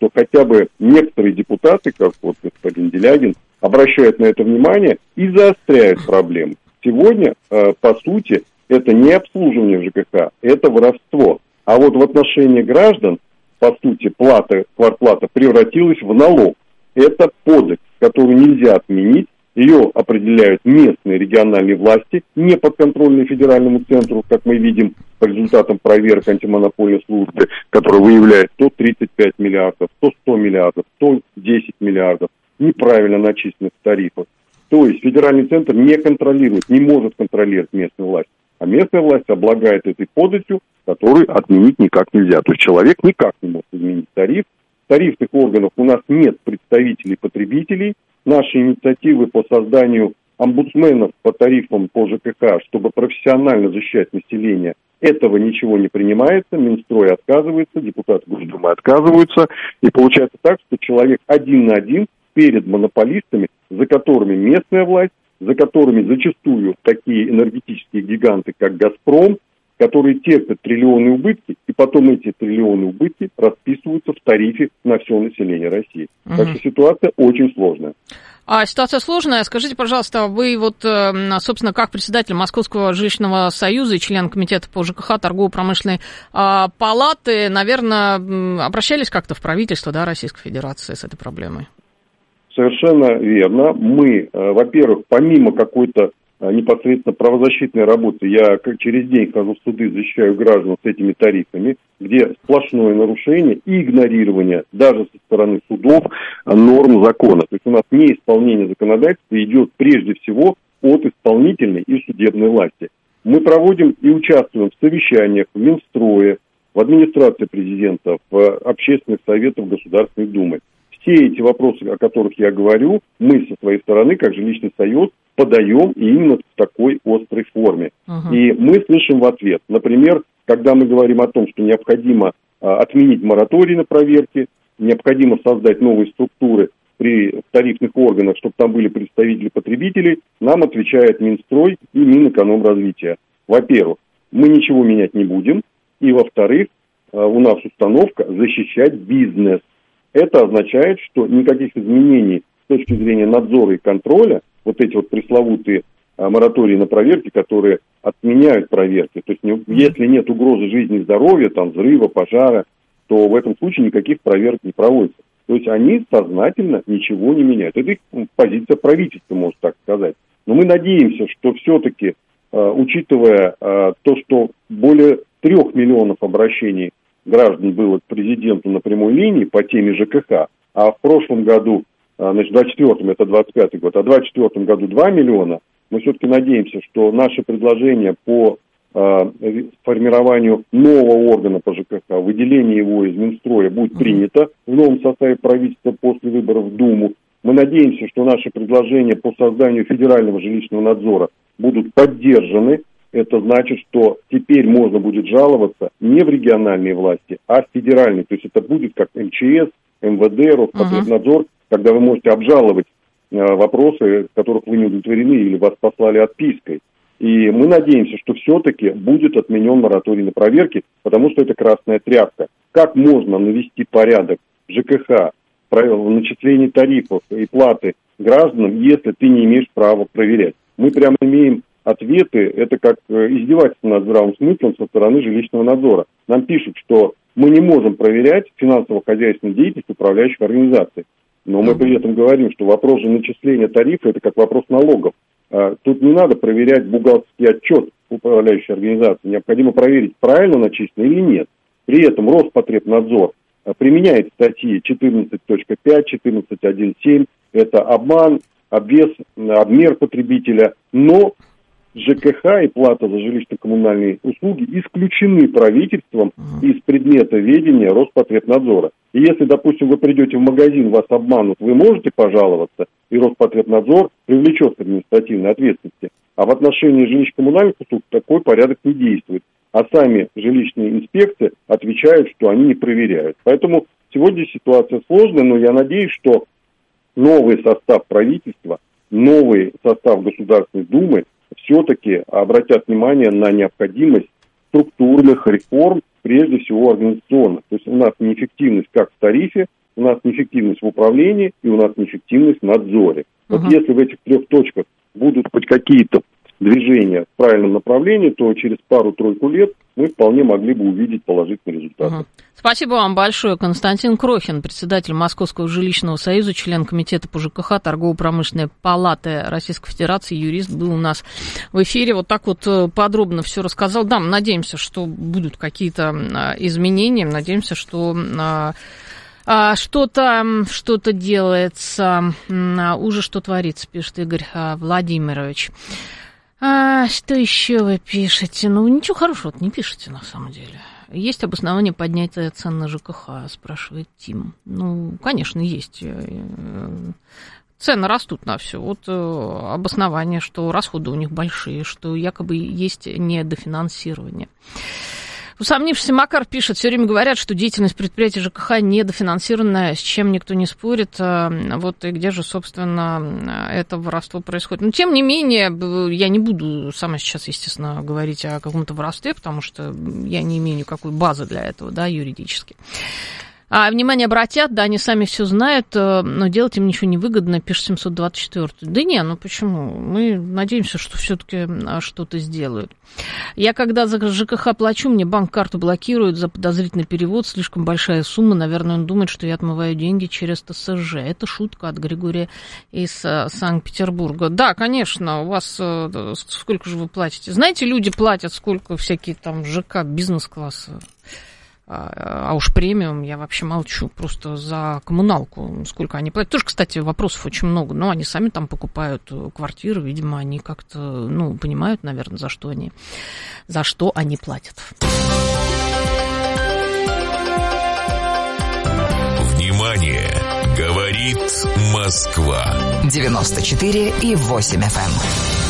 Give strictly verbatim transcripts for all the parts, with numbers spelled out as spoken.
что хотя бы некоторые депутаты, как вот господин Делягин, обращают на это внимание и заостряют проблему. Сегодня, э, по сути, это не обслуживание ЖКХ, это воровство. А вот в отношении граждан, по сути, плата, квартплата превратилась в налог. Это кодекс, который нельзя отменить. Ее определяют местные региональные власти, не подконтрольные федеральному центру, как мы видим по результатам проверок антимонопольной службы, которая выявляет сто тридцать пять миллиардов, то сто миллиардов, то десять миллиардов неправильно начисленных тарифов. То есть федеральный центр не контролирует, не может контролировать местную власть. А местная власть облагает этой податью, которую отменить никак нельзя. То есть человек никак не может изменить тариф. В тарифных органах у нас нет представителей потребителей. Наши инициативы по созданию омбудсменов по тарифам по ЖКХ, чтобы профессионально защищать население, этого ничего не принимается. Минстрой отказывается, депутаты Госдумы отказываются. И получается так, что человек один на один перед монополистами, за которыми местная власть, за которыми зачастую такие энергетические гиганты, как «Газпром», которые терпят триллионные убытки, и потом эти триллионные убытки расписываются в тарифе на все население России. Угу. Так что ситуация очень сложная. А ситуация сложная. Скажите, пожалуйста, вы вот, собственно, как председатель Московского жилищного союза и член комитета по ЖКХ торгово-промышленной палаты, наверное, обращались как-то в правительство, да, Российской Федерации с этой проблемой? Совершенно верно. Мы, во-первых, помимо какой-то непосредственно правозащитной работы, я через день хожу в суды, защищаю граждан с этими тарифами, где сплошное нарушение и игнорирование даже со стороны судов норм закона. То есть у нас неисполнение законодательства идет прежде всего от исполнительной и судебной власти. Мы проводим и участвуем в совещаниях в Минстрое, в администрации президента, в общественных советах Государственной Думы. Все эти вопросы, о которых я говорю, мы со своей стороны, как жилищный союз, подаем именно в такой острой форме. Uh-huh. И мы слышим в ответ. Например, когда мы говорим о том, что необходимо а, отменить мораторий на проверки, необходимо создать новые структуры при тарифных органах, чтобы там были представители потребителей, нам отвечает Минстрой и Минэкономразвития. Во-первых, мы ничего менять не будем. И, во-вторых, а, у нас установка защищать бизнес. Это означает, что никаких изменений с точки зрения надзора и контроля, вот эти вот пресловутые а, моратории на проверки, которые отменяют проверки, то есть не, если нет угрозы жизни и здоровья, там взрыва, пожара, то в этом случае никаких проверок не проводится. То есть они сознательно ничего не меняют. Это их позиция правительства, можно так сказать. Но мы надеемся, что все-таки, а, учитывая а, то, что более трех миллионов обращений граждан было к президенту на прямой линии по теме ЖКХ, а в прошлом году, значит, в двадцать четвёртом, это двадцать пятый год, а в двадцать четвёртом году два миллиона, мы все-таки надеемся, что наши предложения по э, формированию нового органа по ЖКХ, выделение его из Минстроя будет принято в новом составе правительства после выборов в Думу. Мы надеемся, что наши предложения по созданию федерального жилищного надзора будут поддержаны. Это значит, что теперь можно будет жаловаться не в региональные власти, а в федеральные. То есть это будет как эм че эс, эм вэ дэ, Роспотребнадзор, uh-huh. когда вы можете обжаловать э, вопросы, в которых вы не удовлетворены или вас послали отпиской. И мы надеемся, что все-таки будет отменен мораторий на проверки, потому что это красная тряпка. Как можно навести порядок в ЖКХ, в начислении тарифов и платы гражданам, если ты не имеешь права проверять? Мы прямо имеем ответы, это как издевательство над здравым смыслом со стороны жилищного надзора. Нам пишут, что мы не можем проверять финансово-хозяйственную деятельность управляющих организаций. Но мы при этом говорим, что вопрос же начисления тарифа – это как вопрос налогов. Тут не надо проверять бухгалтерский отчет управляющей организации. Необходимо проверить, правильно начислено или нет. При этом Роспотребнадзор применяет статьи четырнадцать точка пять, четырнадцать точка один точка семь. Это обман, обвес, обмер потребителя. Но ЖКХ и плата за жилищно-коммунальные услуги исключены правительством из предмета ведения Роспотребнадзора. И если, допустим, вы придете в магазин, вас обманут, вы можете пожаловаться, и Роспотребнадзор привлечет к административной ответственности. А в отношении жилищно-коммунальных услуг такой порядок не действует. А сами жилищные инспекции отвечают, что они не проверяют. Поэтому сегодня ситуация сложная, но я надеюсь, что новый состав правительства, новый состав Государственной Думы все-таки обратят внимание на необходимость структурных реформ, прежде всего организационных. То есть у нас неэффективность как в тарифе, у нас неэффективность в управлении и у нас неэффективность в надзоре. Вот uh-huh. если в этих трех точках будут хоть какие-то движения в правильном направлении, то через пару-тройку лет мы вполне могли бы увидеть положительные результаты. Угу. Спасибо вам большое. Константин Крохин, председатель Московского жилищного союза, член комитета по ЖКХ, торгово-промышленной палаты Российской Федерации, юрист, был у нас в эфире. Вот так вот подробно все рассказал. Да, мы надеемся, что будут какие-то изменения, надеемся, что что-то, что-то делается. Уже что творится, пишет Игорь Владимирович. А, что еще вы пишете? Ну, ничего хорошего не пишете, на самом деле. Есть обоснование поднятия цен на ЖКХ, спрашивает Тим. Ну, конечно, есть. Цены растут на все. Вот обоснование, что расходы у них большие, что якобы есть недофинансирование. Усомнившийся Макар пишет, все время говорят, что деятельность предприятий ЖКХ недофинансированная, с чем никто не спорит. Вот и где же, собственно, это воровство происходит. Но, тем не менее, я не буду сама сейчас, естественно, говорить о каком-то воровстве, потому что я не имею никакой базы для этого, да, юридически. А внимание обратят, да, они сами все знают, но делать им ничего не выгодно, пишет семьсот двадцать четыре. Да не, ну почему? Мы надеемся, что все-таки что-то сделают. Я когда за ЖКХ плачу, мне банк карту блокирует за подозрительный перевод, слишком большая сумма, наверное, он думает, что я отмываю деньги через ТСЖ. Это шутка от Григория из Санкт-Петербурга. Да, конечно, у вас сколько же вы платите? Знаете, люди платят сколько всякие там ЖК, бизнес-классы. А уж премиум я вообще молчу, просто за коммуналку, сколько они платят. Тоже, кстати, вопросов очень много, но они сами там покупают квартиры, видимо, они как-то, ну, понимают, наверное, за что они, за что они платят. Внимание! Говорит Москва. девяносто четыре и восемь эф эм.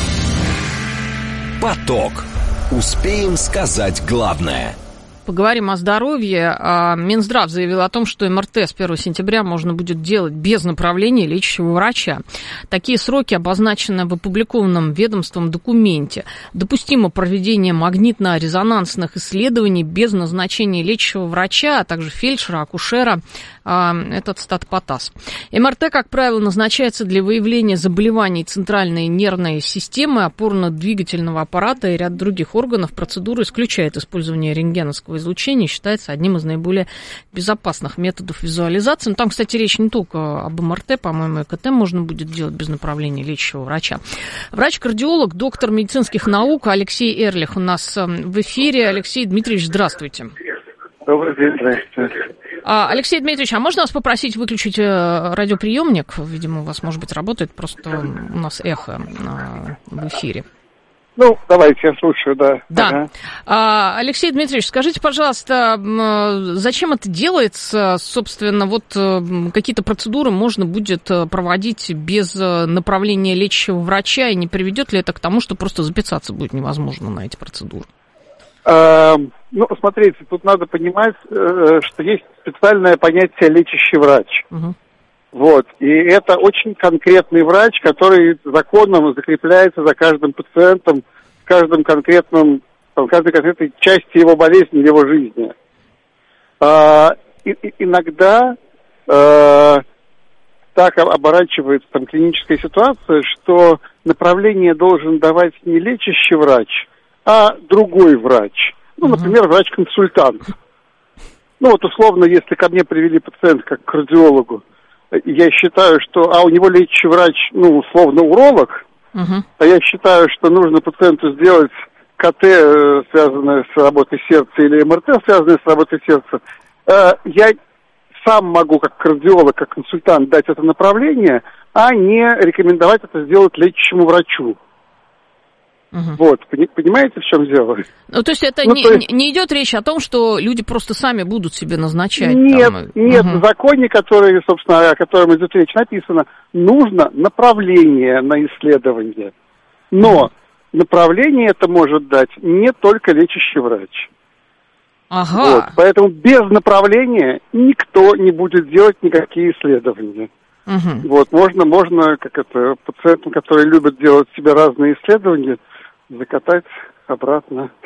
Поток. Успеем сказать главное. Поговорим о здоровье. Минздрав заявил о том, что эм эр тэ с первого сентября можно будет делать без направления лечащего врача. Такие сроки обозначены в опубликованном ведомством документе. Допустимо проведение магнитно-резонансных исследований без назначения лечащего врача, а также фельдшера, акушера. Этот статпотас. эм эр тэ, как правило, назначается для выявления заболеваний центральной нервной системы, опорно-двигательного аппарата и ряд других органов. Процедура исключает использование рентгеновского излучения, считается одним из наиболее безопасных методов визуализации. Но там, кстати, речь не только об эм эр тэ, по-моему, ЭКТ можно будет делать без направления лечащего врача. Врач-кардиолог, доктор медицинских наук Алексей Эрлих у нас в эфире. Алексей Дмитриевич, здравствуйте. Добрый день, здравствуйте. Алексей Дмитриевич, а можно вас попросить выключить радиоприемник? Видимо, у вас, может быть, работает, просто у нас эхо в эфире. Ну, давайте, я слушаю, да. Да. Ага. А, Алексей Дмитриевич, скажите, пожалуйста, зачем это делается? Собственно, вот какие-то процедуры можно будет проводить без направления лечащего врача, и не приведет ли это к тому, что просто записаться будет невозможно на эти процедуры? А, ну, смотрите, тут надо понимать, что есть специальное понятие лечащий врач. Угу. Вот, и это очень конкретный врач, который законом закрепляется за каждым пациентом, в каждом конкретном, в каждой конкретной части его болезни, его жизни. А, и, и, иногда а, так оборачивается там клиническая ситуация, что направление должен давать не лечащий врач, а другой врач. Ну, например, врач-консультант. Ну, вот условно, если ко мне привели пациента как к кардиологу, я считаю, что... А у него лечащий врач, ну, условно, уролог. Uh-huh. А я считаю, что нужно пациенту сделать КТ, связанное с работой сердца, или эм эр тэ, связанное с работой сердца. Я сам могу, как кардиолог, как консультант, дать это направление, а не рекомендовать это сделать лечащему врачу. Uh-huh. Вот, понимаете, в чем дело? Ну, то есть это ну, не, то есть... не идет речь о том, что люди просто сами будут себе назначать? Нет, там... нет, uh-huh. в законе, который, собственно, о котором идет речь, написано, нужно направление на исследование. Но uh-huh. направление это может дать не только лечащий врач. Ага. Вот, поэтому без направления никто не будет делать никакие исследования. Uh-huh. Вот, можно, можно, как это, пациентам, которые любят делать себе разные исследования, закатать обратно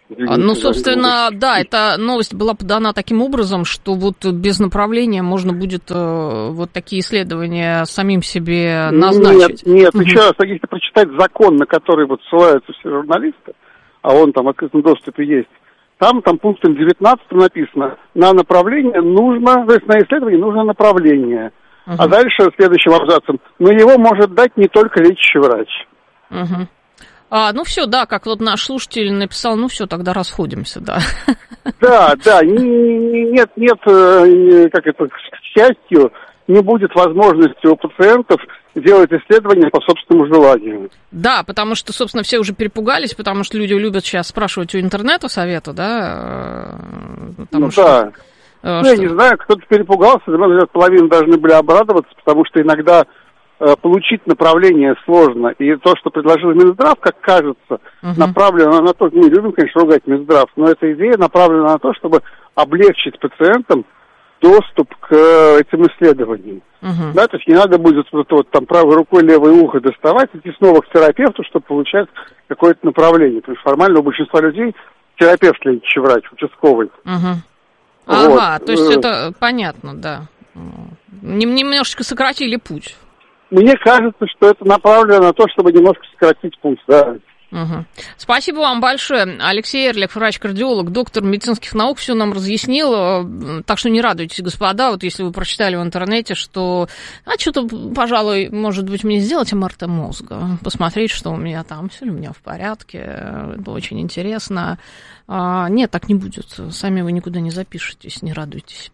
Извините, ну, собственно, да, эта новость была подана таким образом, что вот без направления можно будет э, вот такие исследования самим себе назначить. Нет, нет, угу. еще раз, если прочитать закон, на который вот ссылаются все журналисты, а он там в открытом доступе есть, там, там пунктом девятнадцатым написано, на направление нужно, то есть на исследование нужно направление. Угу. А дальше следующим абзацем, но его может дать не только лечащий врач. Угу. А, ну все, да, как вот наш слушатель написал, ну все, тогда расходимся, да. Да, да, нет, нет, как это, к счастью, не будет возможности у пациентов делать исследования по собственному желанию. Да, потому что, собственно, все уже перепугались, потому что люди любят сейчас спрашивать у интернета совета, да? Потому ну что, да. Э, ну, что... я не знаю, кто-то перепугался, половина должны были обрадоваться, потому что иногда получить направление сложно. И то, что предложил Минздрав, как кажется, uh-huh. направлено на то, мы любим, конечно, ругать Минздрав, но эта идея направлена на то, чтобы облегчить пациентам доступ к этим исследованиям. Uh-huh. Да, то есть не надо будет вот, вот, там правой рукой левое ухо доставать, идти снова к терапевту, чтобы получать какое-то направление. Потому что формально у большинства людей терапевт лечащий врач, участковый. Uh-huh. Вот. Ага, то есть это понятно, да. Немножечко сократили путь. Мне кажется, что это направлено на то, чтобы немножко сократить путь, да. Угу. Спасибо вам большое. Алексей Эрлих, врач-кардиолог, доктор медицинских наук, все нам разъяснил. Так что не радуйтесь, господа, вот если вы прочитали в интернете, что, а что-то, пожалуй, может быть, мне сделать эм эр тэ мозга, посмотреть, что у меня там, все ли у меня в порядке, это очень интересно. А, нет, так не будет, сами вы никуда не запишетесь, не радуйтесь.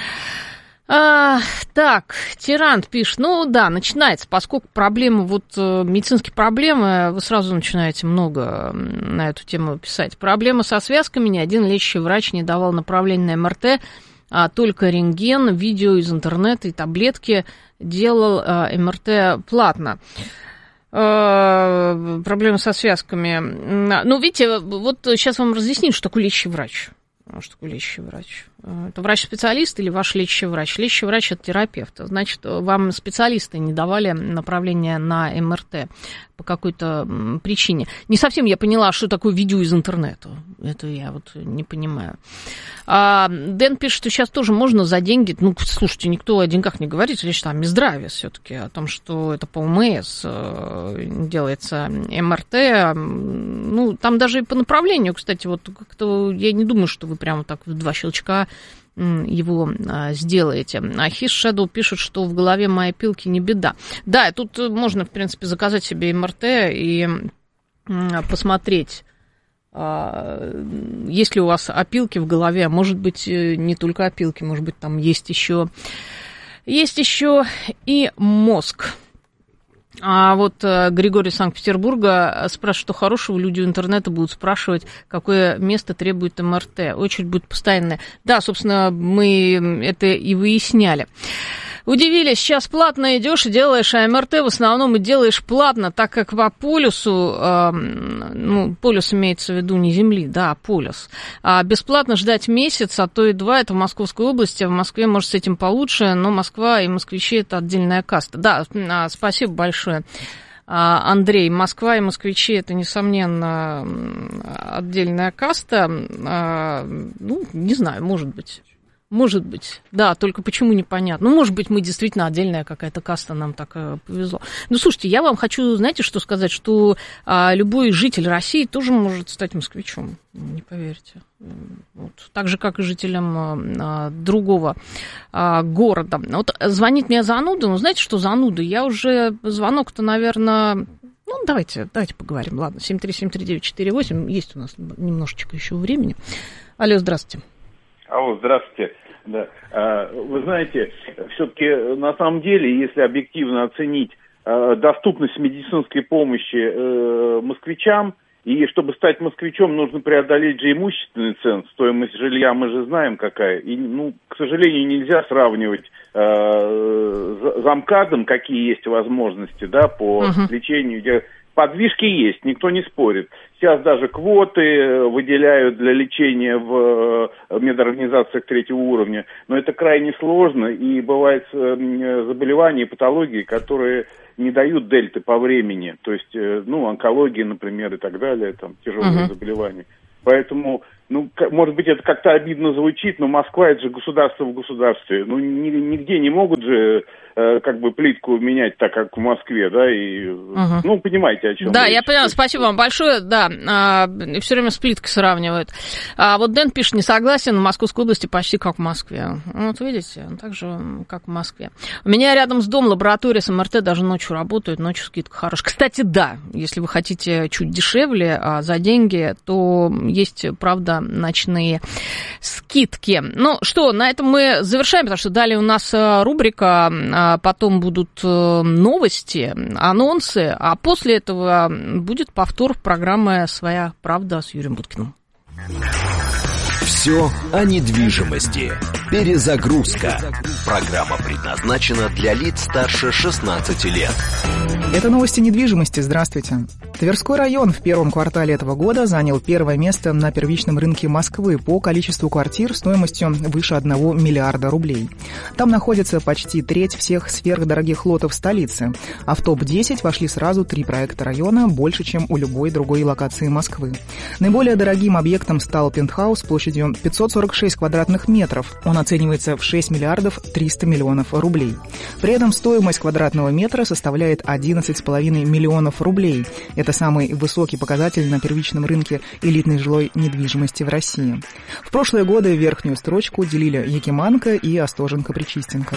А, так, Тирант пишет, ну да, начинается, поскольку проблемы, вот медицинские проблемы, вы сразу начинаете много на эту тему писать. Проблемы со связками, ни один лечащий врач не давал направления на эм эр тэ, а только рентген, видео из интернета и таблетки делал эм эр тэ платно. А, проблемы со связками. Ну, видите, вот сейчас вам разъясню, что такое лечащий врач. Что такое лечащий врач? Это врач-специалист или ваш лечащий врач? Лечащий врач – это терапевт. Значит, вам специалисты не давали направление на эм эр тэ по какой-то причине. Не совсем я поняла, что такое видео из интернета. Это я вот не понимаю. А Дэн пишет, что сейчас тоже можно за деньги... Ну, слушайте, никто о деньгах не говорит. Речь там о Минздраве все-таки, о том, что это по ОМС делается эм эр тэ. Ну, там даже и по направлению, кстати, вот как-то я не думаю, что вы прямо так в два щелчка его а, сделаете. А Хис Шэдоу пишет, что в голове моей пилки не беда. Да, тут можно, в принципе, заказать себе эм эр тэ и а, посмотреть, а, есть ли у вас опилки в голове. Может быть, не только опилки, может быть, там есть еще, есть еще и мозг. А вот Григорий из Санкт-Петербурга спрашивает, что хорошего, люди у интернета будут спрашивать, какое место требует эм эр тэ. Очередь будет постоянная. Да, собственно, мы это и выясняли. Удивились, сейчас платно идешь и делаешь, а эм эр тэ в основном и делаешь платно, так как по полюсу, э, ну, полюс имеется в виду не Земли, да, а полюс. А бесплатно ждать месяц, а то и два, это в Московской области, в Москве, может, с этим получше, но Москва и москвичи – это отдельная каста. Да, спасибо большое, Андрей. Москва и москвичи – это, несомненно, отдельная каста. Ну, не знаю, может быть. Может быть, да, только почему непонятно. Ну, может быть, мы действительно отдельная какая-то каста, нам так э, повезло. Ну, слушайте, я вам хочу, знаете, что сказать, что а, любой житель России тоже может стать москвичом, не поверите. Вот. Так же, как и жителям а, другого а, города. Вот звонит мне зануда, ну, знаете, что зануда? Я уже звонок-то, наверное... Ну, давайте, давайте поговорим, ладно, семь три семь три девять четыре восемь, есть у нас немножечко еще времени. Алло, здравствуйте. Алло, здравствуйте. Да. Вы знаете, все-таки на самом деле, если объективно оценить доступность медицинской помощи москвичам, и чтобы стать москвичом, нужно преодолеть же имущественный ценз, стоимость жилья мы же знаем какая. И, ну, к сожалению, нельзя сравнивать э, замкадом, какие есть возможности, да, по uh-huh. лечению, где подвижки есть, никто не спорит. Сейчас даже квоты выделяют для лечения в медорганизациях третьего уровня, но это крайне сложно, и бывают заболевания и патологии, которые не дают дельты по времени, то есть, ну, онкология, например, и так далее, там, тяжелые uh-huh. заболевания. Поэтому, ну, может быть, это как-то обидно звучит, но Москва — это же государство в государстве. Ну, нигде не могут же как бы плитку менять так, как в Москве, да, и, угу. ну, понимаете, о чем Да, речь. я поняла, спасибо вам большое, да, а, все время с плиткой сравнивают. А вот Дэн пишет, не согласен, в Московской области почти как в Москве. Вот видите, так же, как в Москве. У меня рядом с домом лаборатория с эм эр тэ даже ночью работает, ночью скидка хорошая. Кстати, да, если вы хотите чуть дешевле, а за деньги, то есть, правда, ночные скидки. Ну что, на этом мы завершаем, потому что далее у нас рубрика, потом будут новости, анонсы, а после этого будет повтор программы «Своя правда» с Юрием Буткиным. Все о недвижимости. Перезагрузка. Программа предназначена для лиц старше шестнадцати лет. Это новости недвижимости. Здравствуйте. Тверской район в первом квартале этого года занял первое место на первичном рынке Москвы по количеству квартир стоимостью выше одного миллиарда рублей. Там находится почти треть всех сверхдорогих лотов столицы, а в топ десять вошли сразу три проекта района, больше, чем у любой другой локации Москвы. Наиболее дорогим объектом стал пентхаус площадью пятьсот сорок шесть квадратных метров. Он оценивается в шесть миллиардов триста миллионов рублей. При этом стоимость квадратного метра составляет одиннадцать с половиной миллионов рублей. Это самый высокий показатель на первичном рынке элитной жилой недвижимости в России. В прошлые годы верхнюю строчку делили Якиманка и Остоженко-Причистенко.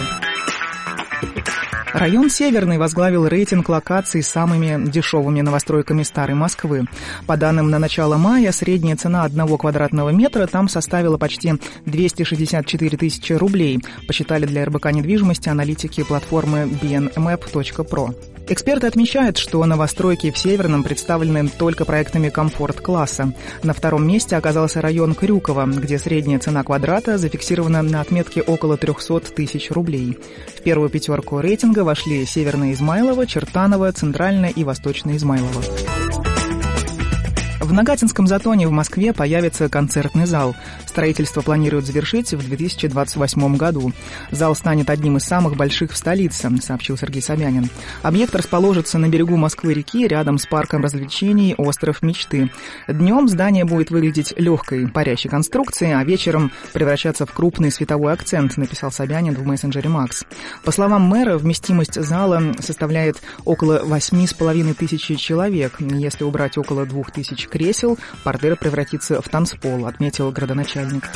Район Северный возглавил рейтинг локаций с самыми дешевыми новостройками старой Москвы. По данным на начало мая, средняя цена одного квадратного метра там составила почти двести шестьдесят четыре тысячи рублей, посчитали для эр бэ ка недвижимости аналитики платформы би эн мэп точка про. Эксперты отмечают, что новостройки в Северном представлены только проектами комфорт-класса. На втором месте оказался район Крюково, где средняя цена квадрата зафиксирована на отметке около триста тысяч рублей. В первую пятерку рейтинга вошли Северное Измайлово, Чертаново, Центральное и Восточное Измайлово. В Нагатинском затоне в Москве появится концертный зал. Строительство планируют завершить в две тысячи двадцать восьмом году. Зал станет одним из самых больших в столице, сообщил Сергей Собянин. Объект расположится на берегу Москвы-реки, рядом с парком развлечений «Остров мечты». Днем здание будет выглядеть легкой, парящей конструкцией, а вечером превращаться в крупный световой акцент, написал Собянин в мессенджере Макс. По словам мэра, вместимость зала составляет около восемь с половиной тысяч человек. Если убрать около двух тысяч кресел, портер превратится в танцпол, отметил градоначальник.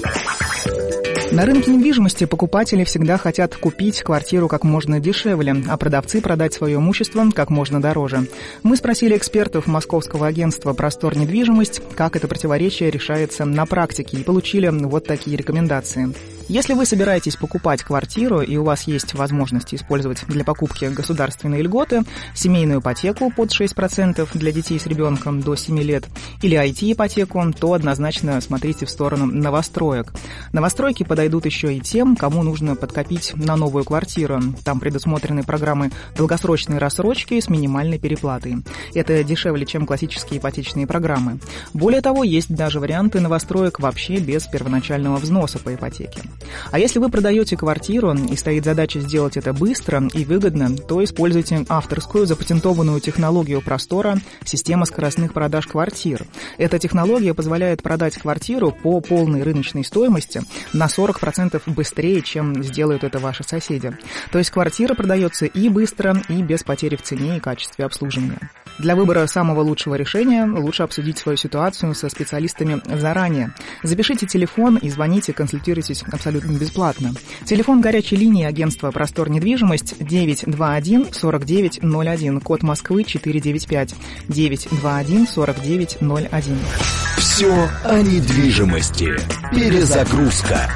На рынке недвижимости покупатели всегда хотят купить квартиру как можно дешевле, а продавцы продать свое имущество как можно дороже. Мы спросили экспертов московского агентства «Простор недвижимость», как это противоречие решается на практике, и получили вот такие рекомендации. Если вы собираетесь покупать квартиру и у вас есть возможность использовать для покупки государственные льготы, семейную ипотеку под шесть процентов для детей с ребенком до семи лет или ай ти-ипотеку, то однозначно смотрите в сторону новостроек. Новостройки подойдут еще и тем, кому нужно подкопить на новую квартиру. Там предусмотрены программы долгосрочной рассрочки с минимальной переплатой. Это дешевле, чем классические ипотечные программы. Более того, есть даже варианты новостроек вообще без первоначального взноса по ипотеке. А если вы продаете квартиру и стоит задача сделать это быстро и выгодно, то используйте авторскую запатентованную технологию Простора «Система скоростных продаж квартир». Эта технология позволяет продать квартиру по полной рыночной стоимости на сорок процентов быстрее, чем сделают это ваши соседи. То есть квартира продается и быстро, и без потери в цене и качестве обслуживания. Для выбора самого лучшего решения лучше обсудить свою ситуацию со специалистами заранее. Запишите телефон и звоните, консультируйтесь абсолютно бесплатно. Телефон горячей линии агентства «Простор недвижимость» девять два один сорок девять ноль один, код Москвы четыреста девяносто пять, девять два один сорок девять ноль один. Все о недвижимости. Перезагрузка.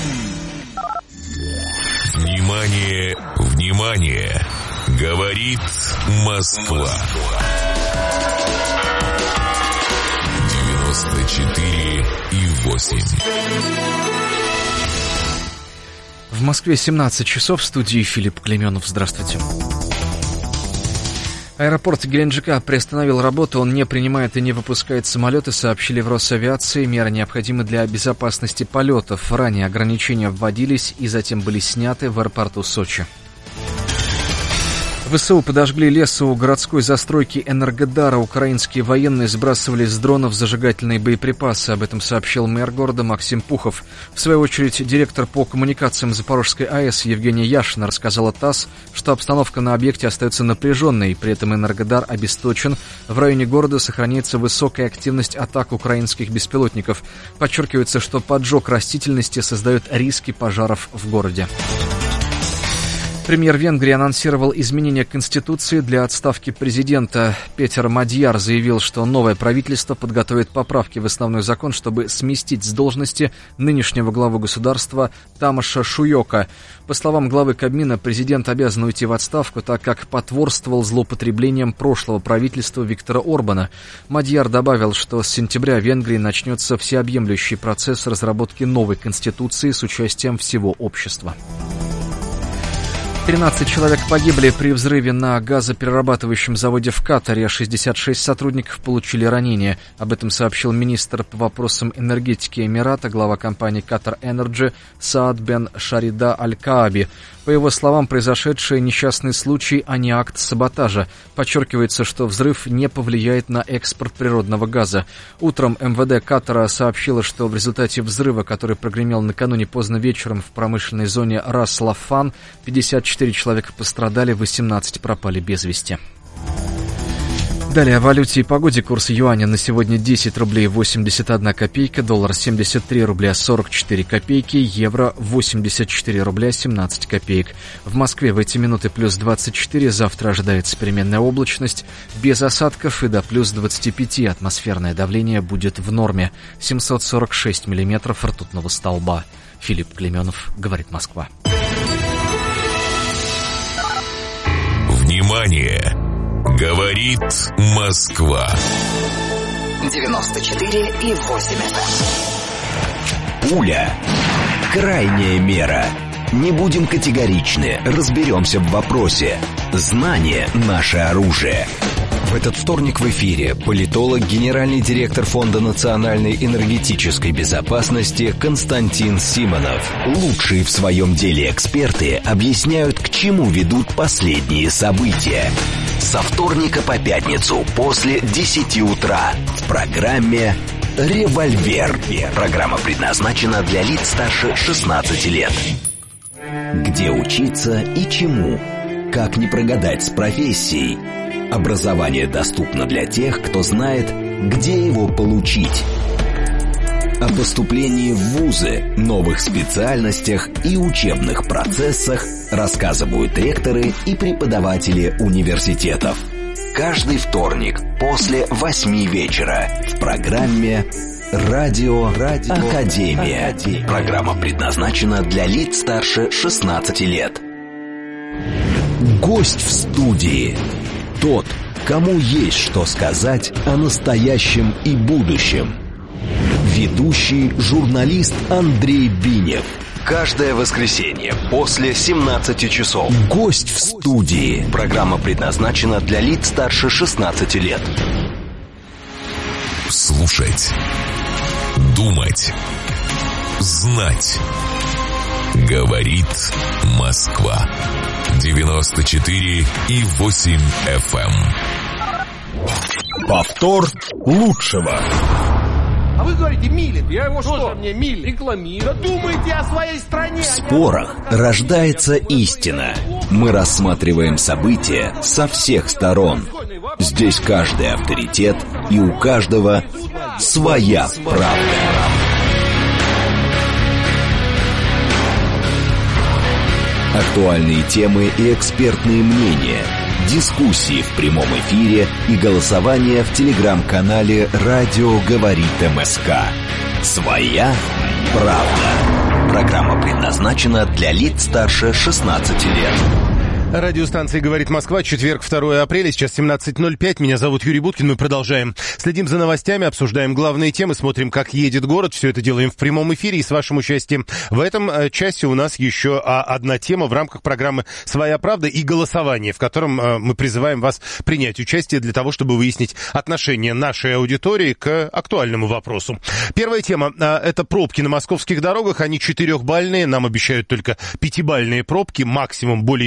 Внимание, внимание! Говорит Москва. девяносто четыре и восемь. В Москве семнадцать часов, в студии Филипп Клеменов. Здравствуйте. Аэропорт Геленджика приостановил работу, он не принимает и не выпускает самолеты, сообщили в Росавиации. Меры необходимы для безопасности полетов. Ранее ограничения вводились и затем были сняты в аэропорту Сочи. ВСУ подожгли лес у городской застройки Энергодара. Украинские военные сбрасывали с дронов зажигательные боеприпасы. Об этом сообщил мэр города Максим Пухов. В свою очередь, директор по коммуникациям Запорожской АЭС Евгения Яшина рассказала ТАСС, что обстановка на объекте остается напряженной. При этом Энергодар обесточен. В районе города сохраняется высокая активность атак украинских беспилотников. Подчеркивается, что поджог растительности создает риски пожаров в городе. Премьер Венгрии анонсировал изменение Конституции для отставки президента. Петер Мадьяр заявил, что новое правительство подготовит поправки в основной закон, чтобы сместить с должности нынешнего главу государства Тамаша Шуйока. По словам главы Кабмина, президент обязан уйти в отставку, так как потворствовал злоупотреблением прошлого правительства Виктора Орбана. Мадьяр добавил, что с сентября в Венгрии начнется всеобъемлющий процесс разработки новой Конституции с участием всего общества. тринадцать человек погибли при взрыве на газоперерабатывающем заводе в Катаре. шестьдесят шесть сотрудников получили ранения. Об этом сообщил министр по вопросам энергетики Эмирата, глава компании Qatar Energy Саад бен Шарида Аль-Кааби. По его словам, произошедший несчастный случай, а не акт саботажа. Подчеркивается, что взрыв не повлияет на экспорт природного газа. Утром МВД Катара сообщило, что в результате взрыва, который прогремел накануне поздно вечером в промышленной зоне Рас-Лафан, пятьдесят четыре человека пострадали, восемнадцать пропали без вести. Далее о валюте и погоде. Курс юаня на сегодня десять рублей восемьдесят одна копейка, доллар семьдесят три рубля сорок четыре копейки, евро восемьдесят четыре рубля семнадцать копеек. В Москве в эти минуты плюс двадцать четыре, завтра ожидается переменная облачность, без осадков и до плюс двадцать пять, атмосферное давление будет в норме, семьсот сорок шесть миллиметров ртутного столба. Филипп Клеменов, говорит Москва. Внимание! Говорит Москва. девяносто четыре и восемь эф эм. Пуля. Крайняя мера. Не будем категоричны, разберемся в вопросе. Знание – наше оружие. В этот вторник в эфире политолог, генеральный директор Фонда национальной энергетической безопасности Константин Симонов. Лучшие в своем деле эксперты объясняют, к чему ведут последние события. Со вторника по пятницу после десяти утра в программе «Револьвер». Программа предназначена для лиц старше шестнадцати лет. Где учиться и чему? Как не прогадать с профессией? Образование доступно для тех, кто знает, где его получить. О поступлении в вузы, новых специальностях и учебных процессах рассказывают ректоры и преподаватели университетов. Каждый вторник после восьми вечера в программе «Радио, Радио Академия». Академия. Программа предназначена для лиц старше шестнадцати лет. Гость в студии. Тот, кому есть что сказать о настоящем и будущем. Ведущий журналист Андрей Бинев. Каждое воскресенье после семнадцати часов. Гость в студии. Программа предназначена для лиц старше шестнадцати лет. Слушать. Думать. Знать. Говорит Москва. девяносто четыре и восемь эф эм. Повтор лучшего. А вы говорите, Милин. Я его что? Что мне Милин? Рекламирую. Да думайте о своей стране. В спорах рождается истина. Мы рассматриваем события со всех сторон. Здесь каждый авторитет, и у каждого своя правда. Актуальные темы и экспертные мнения, дискуссии в прямом эфире и голосование в телеграм-канале «Радио говорит МСК». Своя правда. Программа предназначена для лиц старше шестнадцати лет. Радиостанция «Говорит Москва», четверг, второе апреля, сейчас семнадцать ноль пять. Меня зовут Юрий Буткин, мы продолжаем. Следим за новостями, обсуждаем главные темы, смотрим, как едет город. Все это делаем в прямом эфире и с вашим участием. В этом часе у нас еще одна тема в рамках программы «Своя правда» и голосование, в котором мы призываем вас принять участие для того, чтобы выяснить отношение нашей аудитории к актуальному вопросу. Первая тема – это пробки на московских дорогах. Они четырехбальные, нам обещают только пятибальные пробки, максимум более серьезных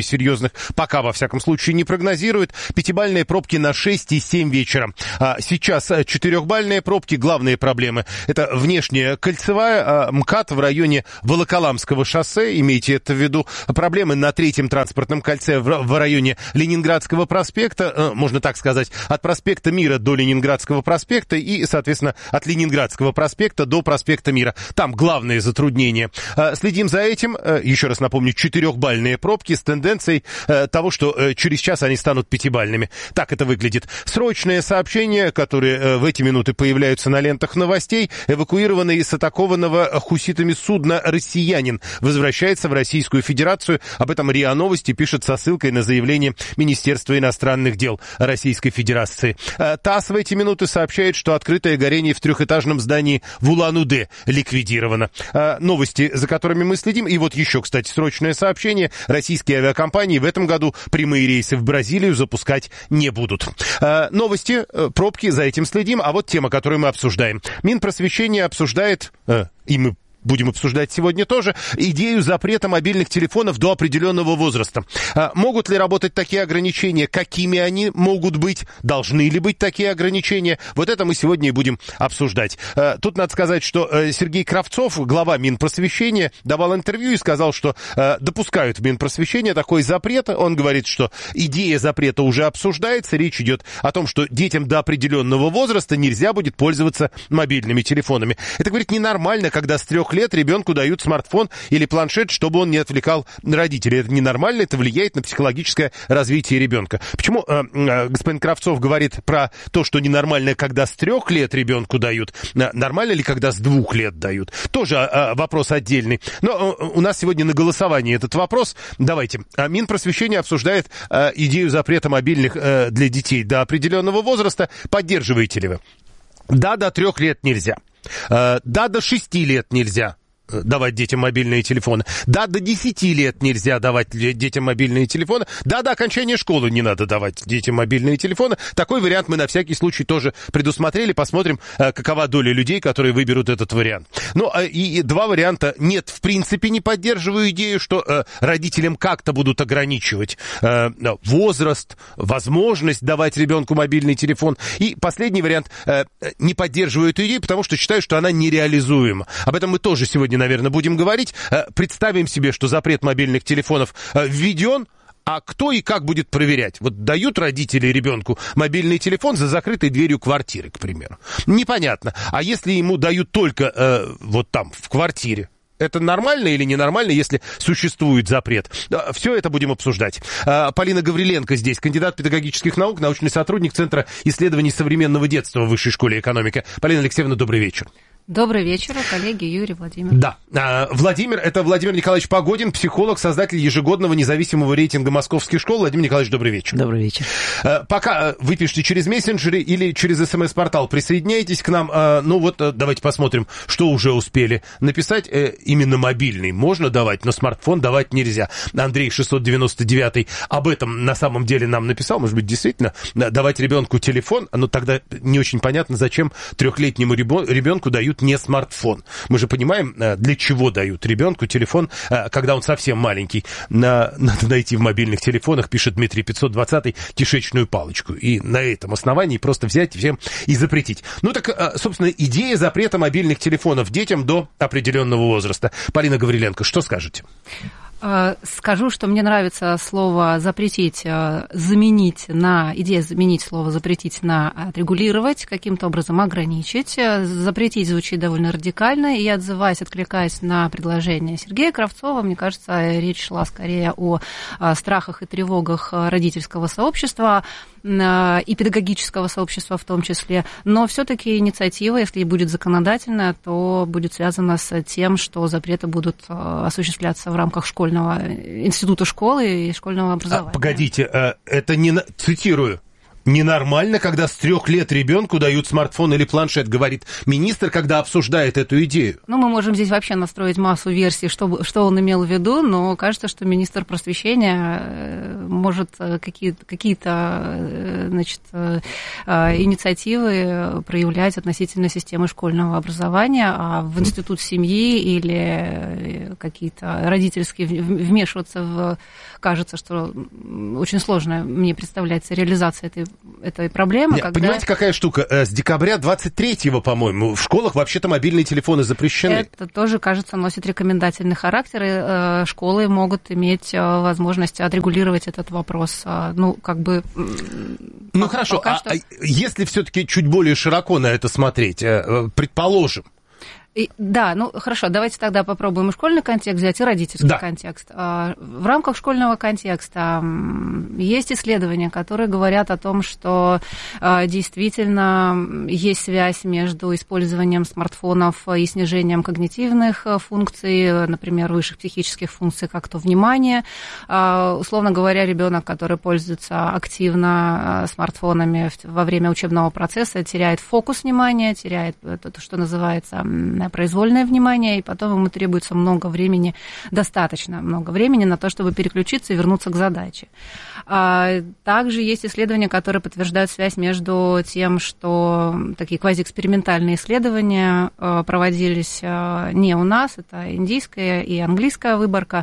телефонах пока, во всяком случае, не прогнозирует. Пятибалльные пробки на шесть и семь вечера. Сейчас четырехбалльные пробки. Главные проблемы — это внешняя кольцевая, МКАД в районе Волоколамского шоссе, имейте это в виду. Проблемы на третьем транспортном кольце в районе Ленинградского проспекта, можно так сказать, от проспекта Мира до Ленинградского проспекта и, соответственно, от Ленинградского проспекта до проспекта Мира. Там главные затруднения. Следим за этим. Еще раз напомню, четырехбалльные пробки с тенденцией того, что через час они станут пятибалльными. Так это выглядит. Срочные сообщения, которые в эти минуты появляются на лентах новостей. Эвакуированный из атакованного хуситами судна россиянин возвращается в Российскую Федерацию. Об этом РИА Новости пишет со ссылкой на заявление Министерства иностранных дел Российской Федерации. ТАСС в эти минуты сообщает, что открытое горение в трехэтажном здании в Улан-Удэ ликвидировано. Новости, за которыми мы следим. И вот еще, кстати, срочное сообщение. Российские авиакомпании в этом году прямые рейсы в Бразилию запускать не будут. Новости, пробки, за этим следим. А вот тема, которую мы обсуждаем. Минпросвещение обсуждает, и мы будем обсуждать сегодня тоже, идею запрета мобильных телефонов до определенного возраста. А могут ли работать такие ограничения? Какими они могут быть? Должны ли быть такие ограничения? Вот это мы сегодня и будем обсуждать. А, тут надо сказать, что а, Сергей Кравцов, глава Минпросвещения, давал интервью и сказал, что а, допускают в Минпросвещение такой запрет. Он говорит, что идея запрета уже обсуждается. Речь идет о том, что детям до определенного возраста нельзя будет пользоваться мобильными телефонами. Это, говорит, ненормально, когда с трех лет ребенку дают смартфон или планшет, чтобы он не отвлекал родителей. Это ненормально, это влияет на психологическое развитие ребенка. Почему э, э, господин Кравцов говорит про то, что ненормально, когда с трех лет ребенку дают? Нормально ли, когда с двух лет дают? Тоже э, вопрос отдельный. Но э, у нас сегодня на голосовании этот вопрос. Давайте. Минпросвещение обсуждает э, идею запрета мобильных э, для детей до определенного возраста. Поддерживаете ли вы? Да, до трех лет нельзя. Да, до шести лет нельзя давать детям мобильные телефоны. Да, до десяти лет нельзя давать детям мобильные телефоны. Да, до окончания школы не надо давать детям мобильные телефоны. Такой вариант мы на всякий случай тоже предусмотрели. Посмотрим, какова доля людей, которые выберут этот вариант. Ну, и два варианта. Нет, в принципе, не поддерживаю идею, что родителям как-то будут ограничивать возраст, возможность давать ребенку мобильный телефон. И последний вариант. Не поддерживаю эту идею, потому что считаю, что она нереализуема. Об этом мы тоже сегодня, наверное, будем говорить. Представим себе, что запрет мобильных телефонов введен, а кто и как будет проверять? Вот дают родители ребенку мобильный телефон за закрытой дверью квартиры, к примеру. Непонятно. А если ему дают только э, вот там, в квартире? Это нормально или ненормально, если существует запрет? Все это будем обсуждать. Полина Гавриленко здесь, кандидат педагогических наук, научный сотрудник Центра исследований современного детства в Высшей школе экономики. Полина Алексеевна, добрый вечер. Добрый вечер, коллеги, Юрий, Владимир. Да, Владимир, это Владимир Николаевич Погодин, психолог, создатель ежегодного независимого рейтинга московских школ. Владимир Николаевич, добрый вечер. Добрый вечер. Пока вы пишете через мессенджеры или через смс-портал, присоединяйтесь к нам. Ну вот, давайте посмотрим, что уже успели написать. Именно мобильный можно давать, но смартфон давать нельзя. Андрей шестьсот девяносто девятый об этом на самом деле нам написал. Может быть, действительно, давать ребенку телефон, но тогда не очень понятно, зачем трехлетнему ребенку дают не смартфон. Мы же понимаем, для чего дают ребенку телефон, когда он совсем маленький. Надо найти в мобильных телефонах, пишет Дмитрий пятьсот двадцатый, кишечную палочку. И на этом основании просто взять всем и запретить. Ну так, собственно, идея запрета мобильных телефонов детям до определенного возраста. Полина Гавриленко, что скажете? Скажу, что мне нравится слово «запретить», заменить на, идея заменить слово «запретить» на «отрегулировать», каким-то образом ограничить. Запретить звучит довольно радикально, и, отзываясь, откликаясь на предложение Сергея Кравцова, мне кажется, речь шла скорее о страхах и тревогах родительского сообщества и педагогического сообщества в том числе. Но все-таки инициатива, если и будет законодательная, то будет связана с тем, что запреты будут осуществляться в рамках школьного института школы и школьного образования. А, погодите, это не, цитирую, ненормально, когда с трех лет ребенку дают смартфон или планшет, говорит министр, когда обсуждает эту идею. Ну, мы можем здесь вообще настроить массу версий, что, что он имел в виду, но кажется, что министр просвещения может какие-то, какие-то значит, инициативы проявлять относительно системы школьного образования, а в институт семьи или какие-то родительские вмешиваться в... Кажется, что очень сложно мне представляется реализация этой, этой проблемы. Нет, когда... Понимаете, какая штука? С декабря двадцать третьего, по-моему, в школах вообще-то мобильные телефоны запрещены. Это тоже, кажется, носит рекомендательный характер, и школы могут иметь возможность отрегулировать этот вопрос. Ну, как бы... Ну, хорошо, а что... если все-таки чуть более широко на это смотреть, предположим, И, да, ну хорошо, давайте тогда попробуем и школьный контекст взять, и родительский да. контекст. В рамках школьного контекста есть исследования, которые говорят о том, что действительно есть связь между использованием смартфонов и снижением когнитивных функций, например, высших психических функций, как то внимание. Условно говоря, ребенок, который пользуется активно смартфонами во время учебного процесса, теряет фокус внимания, теряет то, что называется произвольное внимание, и потом ему требуется много времени, достаточно много времени на то, чтобы переключиться и вернуться к задаче. Также есть исследования, которые подтверждают связь между тем, что такие квазиэкспериментальные исследования проводились не у нас, это индийская и английская выборка,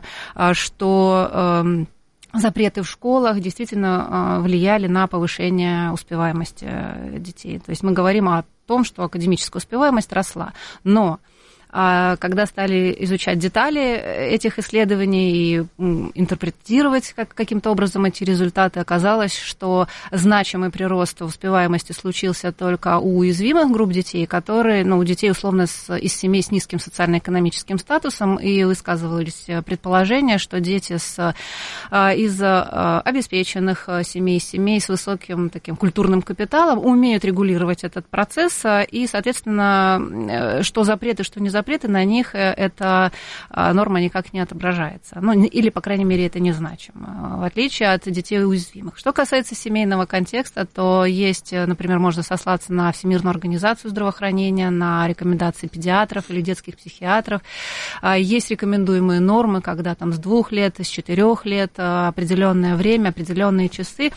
что запреты в школах действительно влияли на повышение успеваемости детей. То есть мы говорим о том, что академическая успеваемость росла. Но когда стали изучать детали этих исследований и интерпретировать как, каким-то образом эти результаты, оказалось, что значимый прирост успеваемости случился только у уязвимых групп детей, которые, ну, у детей, условно, с, из семей с низким социально-экономическим статусом, и высказывались предположения, что дети с, из обеспеченных семей, семей с высоким таким культурным капиталом умеют регулировать этот процесс, и, соответственно, что запреты, что не запреты, на них эта норма никак не отображается. Ну, или, по крайней мере, это незначимо, в отличие от детей уязвимых. Что касается семейного контекста, то есть, например, можно сослаться на Всемирную организацию здравоохранения, на рекомендации педиатров или детских психиатров. Есть рекомендуемые нормы, когда там с двух лет, с четырех лет определенное время, определенные часы.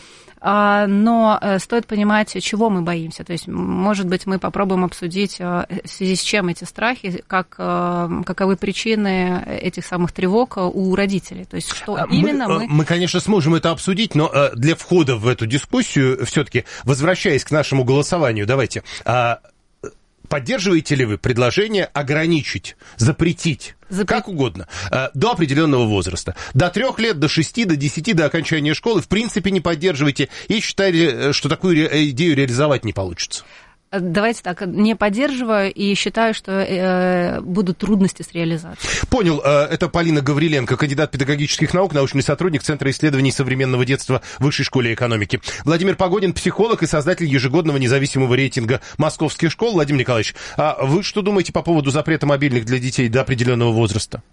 Но стоит понимать, чего мы боимся. То есть, может быть, мы попробуем обсудить, в связи с чем эти страхи, как, каковы причины этих самых тревог у родителей. То есть, что мы, именно мы... Мы, конечно, сможем это обсудить, но для входа в эту дискуссию, все-таки, возвращаясь к нашему голосованию, давайте... Поддерживаете ли вы предложение ограничить, запретить, Запре... как угодно, до определенного возраста? До трех лет, до шести, до десяти, до окончания школы в принципе не поддерживаете и считаете, что такую идею реализовать не получится? Давайте так, не поддерживаю и считаю, что э, будут трудности с реализацией. Понял. Это Полина Гавриленко, кандидат педагогических наук, научный сотрудник Центра исследований современного детства в Высшей школе экономики. Владимир Погодин, психолог и создатель ежегодного независимого рейтинга московских школ. Владимир Николаевич, а вы что думаете по поводу запрета мобильных для детей до определенного возраста?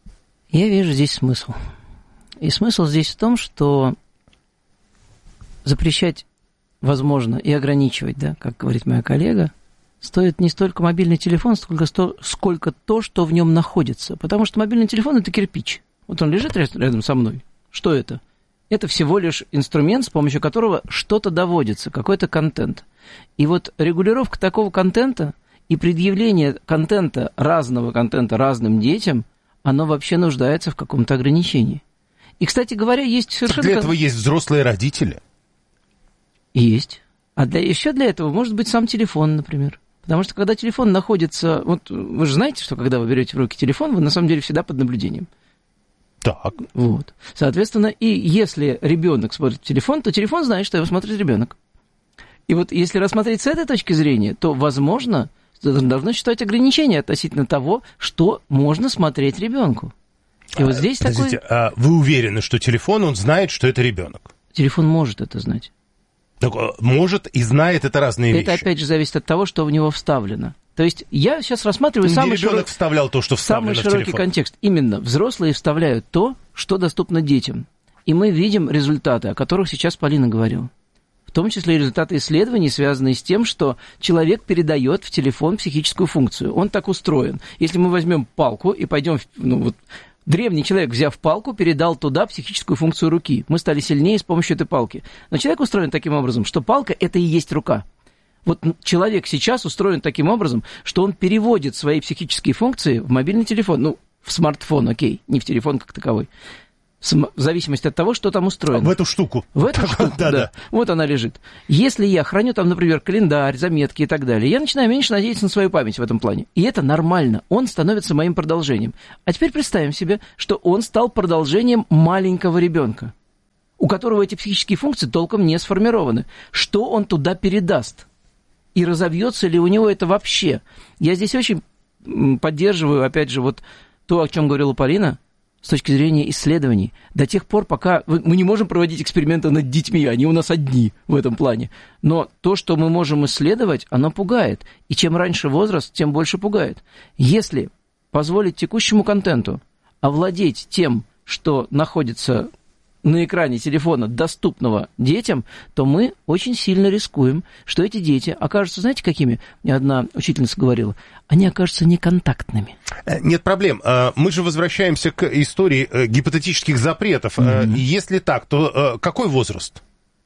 Я вижу здесь смысл. И смысл здесь в том, что запрещать возможно, и ограничивать, да, как говорит моя коллега, стоит не столько мобильный телефон, сколько, сто, сколько то, что в нем находится. Потому что мобильный телефон – это кирпич. Вот он лежит рядом со мной. Что это? Это всего лишь инструмент, с помощью которого что-то доводится, какой-то контент. И вот регулировка такого контента и предъявление контента, разного контента разным детям, оно вообще нуждается в каком-то ограничении. И, кстати говоря, есть совершенно... Для этого есть взрослые родители. Есть. А для, еще для этого может быть сам телефон, например. Потому что когда телефон находится... Вот вы же знаете, что когда вы берете в руки телефон, вы на самом деле всегда под наблюдением. Так. Вот. Соответственно, и если ребенок смотрит в телефон, то телефон знает, что его смотрит ребенок. И вот если рассмотреть с этой точки зрения, то, возможно, должно существовать ограничения относительно того, что можно смотреть ребенку. И вот здесь Подождите, такой... а вы уверены, что телефон, он знает, что это ребенок? Телефон может это знать. Так, может и знает, это разные это, вещи. Это, опять же, зависит от того, что в него вставлено. То есть я сейчас рассматриваю Где самый, ребенок широк... вставлял то, что самый в широкий телефон. контекст. Именно взрослые вставляют то, что доступно детям. И мы видим результаты, о которых сейчас Полина говорила. В том числе и результаты исследований, связанные с тем, что человек передает в телефон психическую функцию. Он так устроен. Если мы возьмем палку и пойдем... Ну, вот, Древний человек, взяв палку, передал туда психическую функцию руки. Мы стали сильнее с помощью этой палки. Но человек устроен таким образом, что палка – это и есть рука. Вот человек сейчас устроен таким образом, что он переводит свои психические функции в мобильный телефон, ну, в смартфон, окей, не в телефон как таковой, в зависимости от того, что там устроено. В эту штуку. В эту штуку, да, да. Вот она лежит. Если я храню там, например, календарь, заметки и так далее, я начинаю меньше надеяться на свою память в этом плане. И это нормально. Он становится моим продолжением. А теперь представим себе, что он стал продолжением маленького ребенка, у которого эти психические функции толком не сформированы. Что он туда передаст? И разовьется ли у него это вообще? Я здесь очень поддерживаю, опять же, вот то, о чем говорила Полина, с точки зрения исследований. До тех пор, пока мы не можем проводить эксперименты над детьми, они у нас одни в этом плане. Но то, что мы можем исследовать, оно пугает. И чем раньше возраст, тем больше пугает. Если позволить текущему контенту овладеть тем, что находится на экране телефона, доступного детям, то мы очень сильно рискуем, что эти дети окажутся, знаете, какими? Мне одна учительница говорила, они окажутся неконтактными. Нет проблем. Мы же возвращаемся к истории гипотетических запретов. Mm-hmm. Если так, то какой возраст?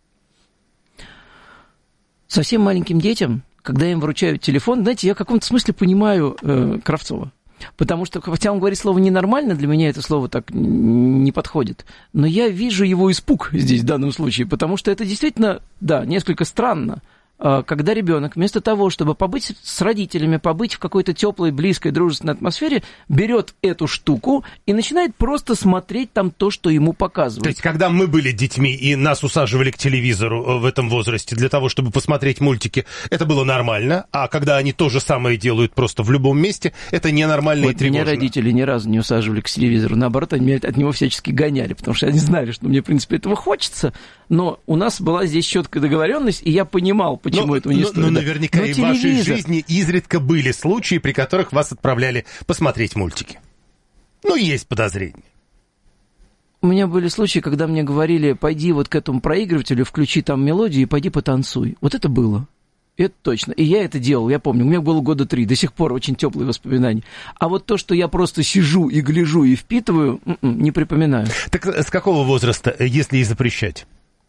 Совсем маленьким детям, когда им вручают телефон, знаете, я в каком-то смысле понимаю э, Кравцова. Потому что, хотя он говорит слово «ненормально», для меня это слово так не подходит. Но я вижу его испуг здесь, в данном случае, потому что это действительно, да, несколько странно, когда ребенок вместо того, чтобы побыть с родителями, побыть в какой-то теплой, близкой, дружественной атмосфере, берет эту штуку и начинает просто смотреть там то, что ему показывают. То есть, когда мы были детьми и нас усаживали к телевизору в этом возрасте для того, чтобы посмотреть мультики, это было нормально, а когда они то же самое делают просто в любом месте, это ненормально вот и тревожно. Меня родители ни разу не усаживали к телевизору, наоборот, они меня от него всячески гоняли, потому что они знали, что мне, в принципе, этого хочется, но у нас была здесь четкая договоренность, и я понимал, почему но, этого не но, стоит. Но наверняка но и телевизор... в вашей жизни изредка были случаи, при которых вас отправляли посмотреть мультики. Ну, есть подозрения. У меня были случаи, когда мне говорили, пойди вот к этому проигрывателю, включи там мелодию и пойди потанцуй. Вот это было. Это точно. И я это делал, я помню. У меня было года три, до сих пор очень теплые воспоминания. А вот то, что я просто сижу и гляжу и впитываю, не припоминаю. Так с какого возраста, если и запрещать?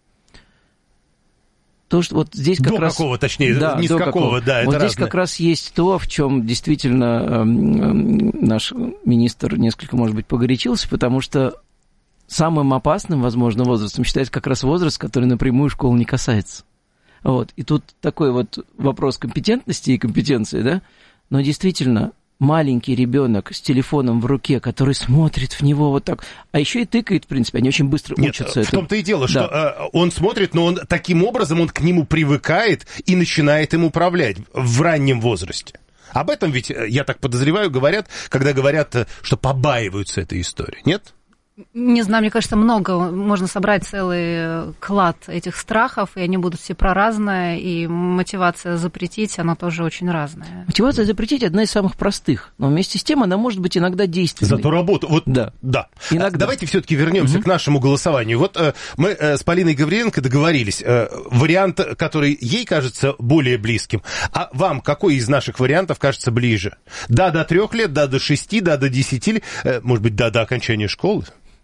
То, что вот здесь как до раз... какого, точнее, да, не с какого, какого, да, это вот разное. Здесь как раз есть то, в чем действительно э, наш министр несколько, может быть, погорячился, потому что самым опасным, возможно, возрастом считается как раз возраст, который напрямую школы не касается. Вот. И тут такой вот вопрос компетентности и компетенции, да, но действительно... Маленький ребенок с телефоном в руке, который смотрит в него вот так, а еще и тыкает, в принципе, они очень быстро Нет, учатся. в том-то и дело, да. что э, он смотрит, но он таким образом он к нему привыкает и начинает им управлять в раннем возрасте. Об этом ведь, я так подозреваю, говорят, когда говорят, что побаиваются этой истории, нет? Не знаю, мне кажется, много. Можно собрать целый клад этих страхов, и они будут все про разное, и мотивация запретить, она тоже очень разная. Мотивация запретить одна из самых простых, но вместе с тем она может быть иногда действенной. Зато работа. Вот, да. да. Иногда. Давайте все-таки вернемся угу. к нашему голосованию. Вот э, мы э, с Полиной Гавриленко договорились. Э, вариант, который ей кажется более близким. А вам какой из наших вариантов кажется ближе? Да, до трех лет, да, до шести, да, до десяти, э, может быть, да, до окончания школы?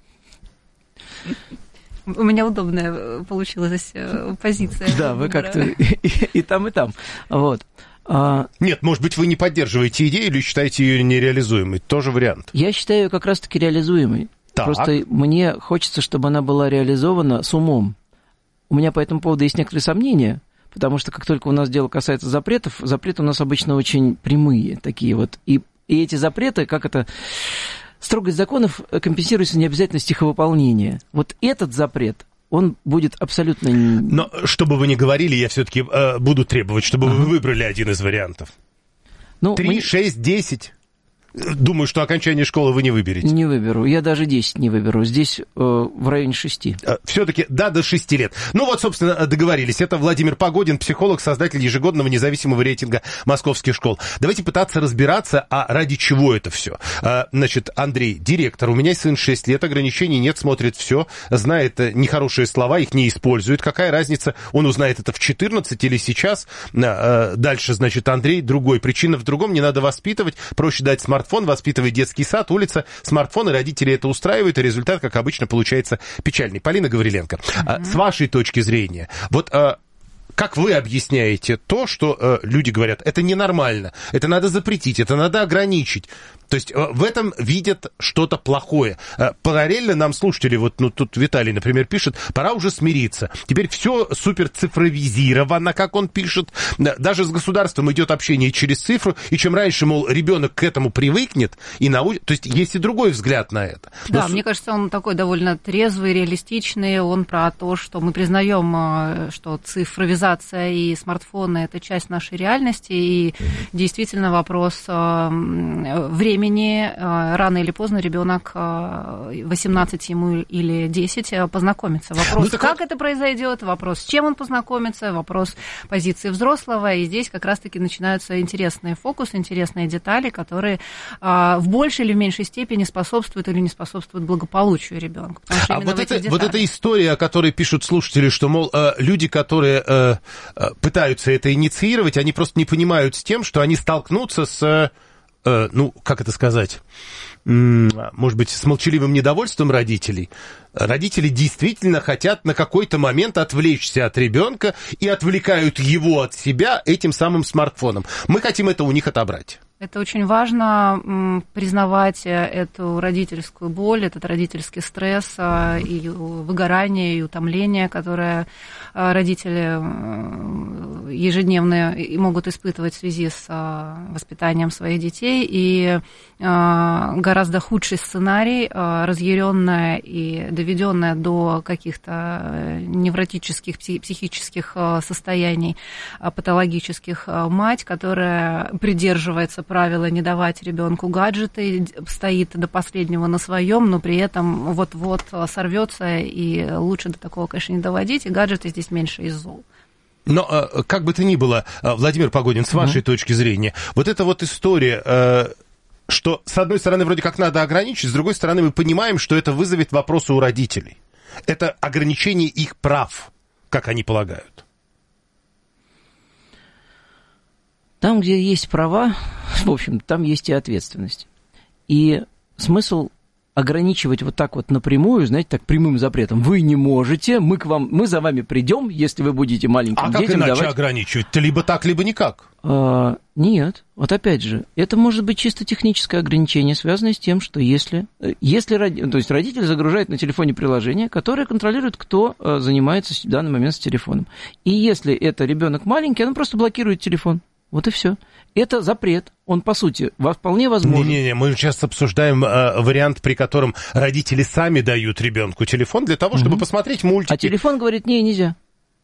У меня удобная получилась позиция. Да, вы как-то и, и, и там, и там. Вот. А... Нет, может быть, вы не поддерживаете идею или считаете ее нереализуемой? Тоже вариант. Я считаю ее как раз-таки реализуемой. Так. Просто мне хочется, чтобы она была реализована с умом. У меня по этому поводу есть некоторые сомнения, потому что как только у нас дело касается запретов, запреты у нас обычно очень прямые такие вот. И, и эти запреты, как это... Строгость законов компенсируется необязательностью их выполнения. Вот этот запрет, он будет абсолютно... Но, что бы вы ни говорили, я все-таки э, буду требовать, чтобы ага. вы выбрали один из вариантов. Ну, Три, мы... шесть, десять. Думаю, что окончание школы вы не выберете. Не выберу. Я даже десять не выберу. Здесь э, в районе шести. Все-таки да, до шести лет. Ну вот, собственно, договорились. Это Владимир Погодин, психолог, создатель ежегодного независимого рейтинга московских школ. Давайте пытаться разбираться, а ради чего это все. Значит, Андрей, директор. У меня сын шесть лет, ограничений нет, смотрит все, знает нехорошие слова, их не использует. Какая разница, он узнает это в четырнадцать или сейчас? Дальше, значит, Андрей, другой. Причина в другом, не надо воспитывать, проще дать смартфон смартфон, воспитывает детский сад, улица, смартфоны, родители это устраивают, и результат, как обычно, получается печальный. Полина Гавриленко, mm-hmm. с вашей точки зрения, вот... как вы объясняете то, что э, люди говорят, это ненормально, это надо запретить, это надо ограничить? То есть э, в этом видят что-то плохое. Э, параллельно нам слушатели, вот ну, тут Виталий, например, пишет, пора уже смириться. Теперь все супер цифровизировано, как он пишет. Даже с государством идет общение через цифру, и чем раньше, мол, ребенок к этому привыкнет, и нау... то есть есть и другой взгляд на это. Да, Но... мне кажется, он такой довольно трезвый, реалистичный, он про то, что мы признаем, что цифровизация и смартфоны – это часть нашей реальности, и действительно вопрос времени. Рано или поздно ребенок восемнадцать ему или десять познакомится. Вопрос, ну, как вот... это произойдет, вопрос, с чем он познакомится, вопрос позиции взрослого, и здесь как раз-таки начинаются интересные фокусы, интересные детали, которые в большей или в меньшей степени способствуют или не способствуют благополучию ребенка. А вот это, вот эта история, о которой пишут слушатели, что, мол, люди, которые пытаются это инициировать, они просто не понимают с тем, что они столкнутся с, ну, как это сказать, может быть, с молчаливым недовольством родителей. Родители действительно хотят на какой-то момент отвлечься от ребенка и отвлекают его от себя этим самым смартфоном. Мы хотим это у них отобрать. Это очень важно, признавать эту родительскую боль, этот родительский стресс и выгорание, и утомление, которое родители ежедневно могут испытывать в связи с воспитанием своих детей. И гораздо худший сценарий, разъяренная и доведенная до каких-то невротических, психических состояний, патологических мать, которая придерживается правило не давать ребенку гаджеты, стоит до последнего на своем, но при этом вот-вот сорвется, и лучше до такого, конечно, не доводить, и гаджеты здесь меньше из зол. Но как бы то ни было, Владимир Погодин, с вашей mm-hmm. точки зрения, вот эта вот история, что с одной стороны вроде как надо ограничить, с другой стороны мы понимаем, что это вызовет вопросы у родителей. Это ограничение их прав, как они полагают. Там, где есть права, в общем, там есть и ответственность. И смысл ограничивать вот так вот напрямую, знаете, так прямым запретом. Вы не можете, мы к вам, мы за вами придем, если вы будете маленьким а детям. А как иначе давать... ограничивать? Либо так, либо никак. А, нет. Вот опять же, это может быть чисто техническое ограничение, связанное с тем, что если, если то есть родитель загружает на телефоне приложение, которое контролирует, кто занимается в данный момент с телефоном. И если это ребенок маленький, он просто блокирует телефон. Вот и все. Это запрет. Он, по сути, вполне возможен. Не-не-не, мы сейчас обсуждаем э, вариант, при котором родители сами дают ребенку телефон для того, чтобы угу. посмотреть мультики. А телефон говорит, не, нельзя.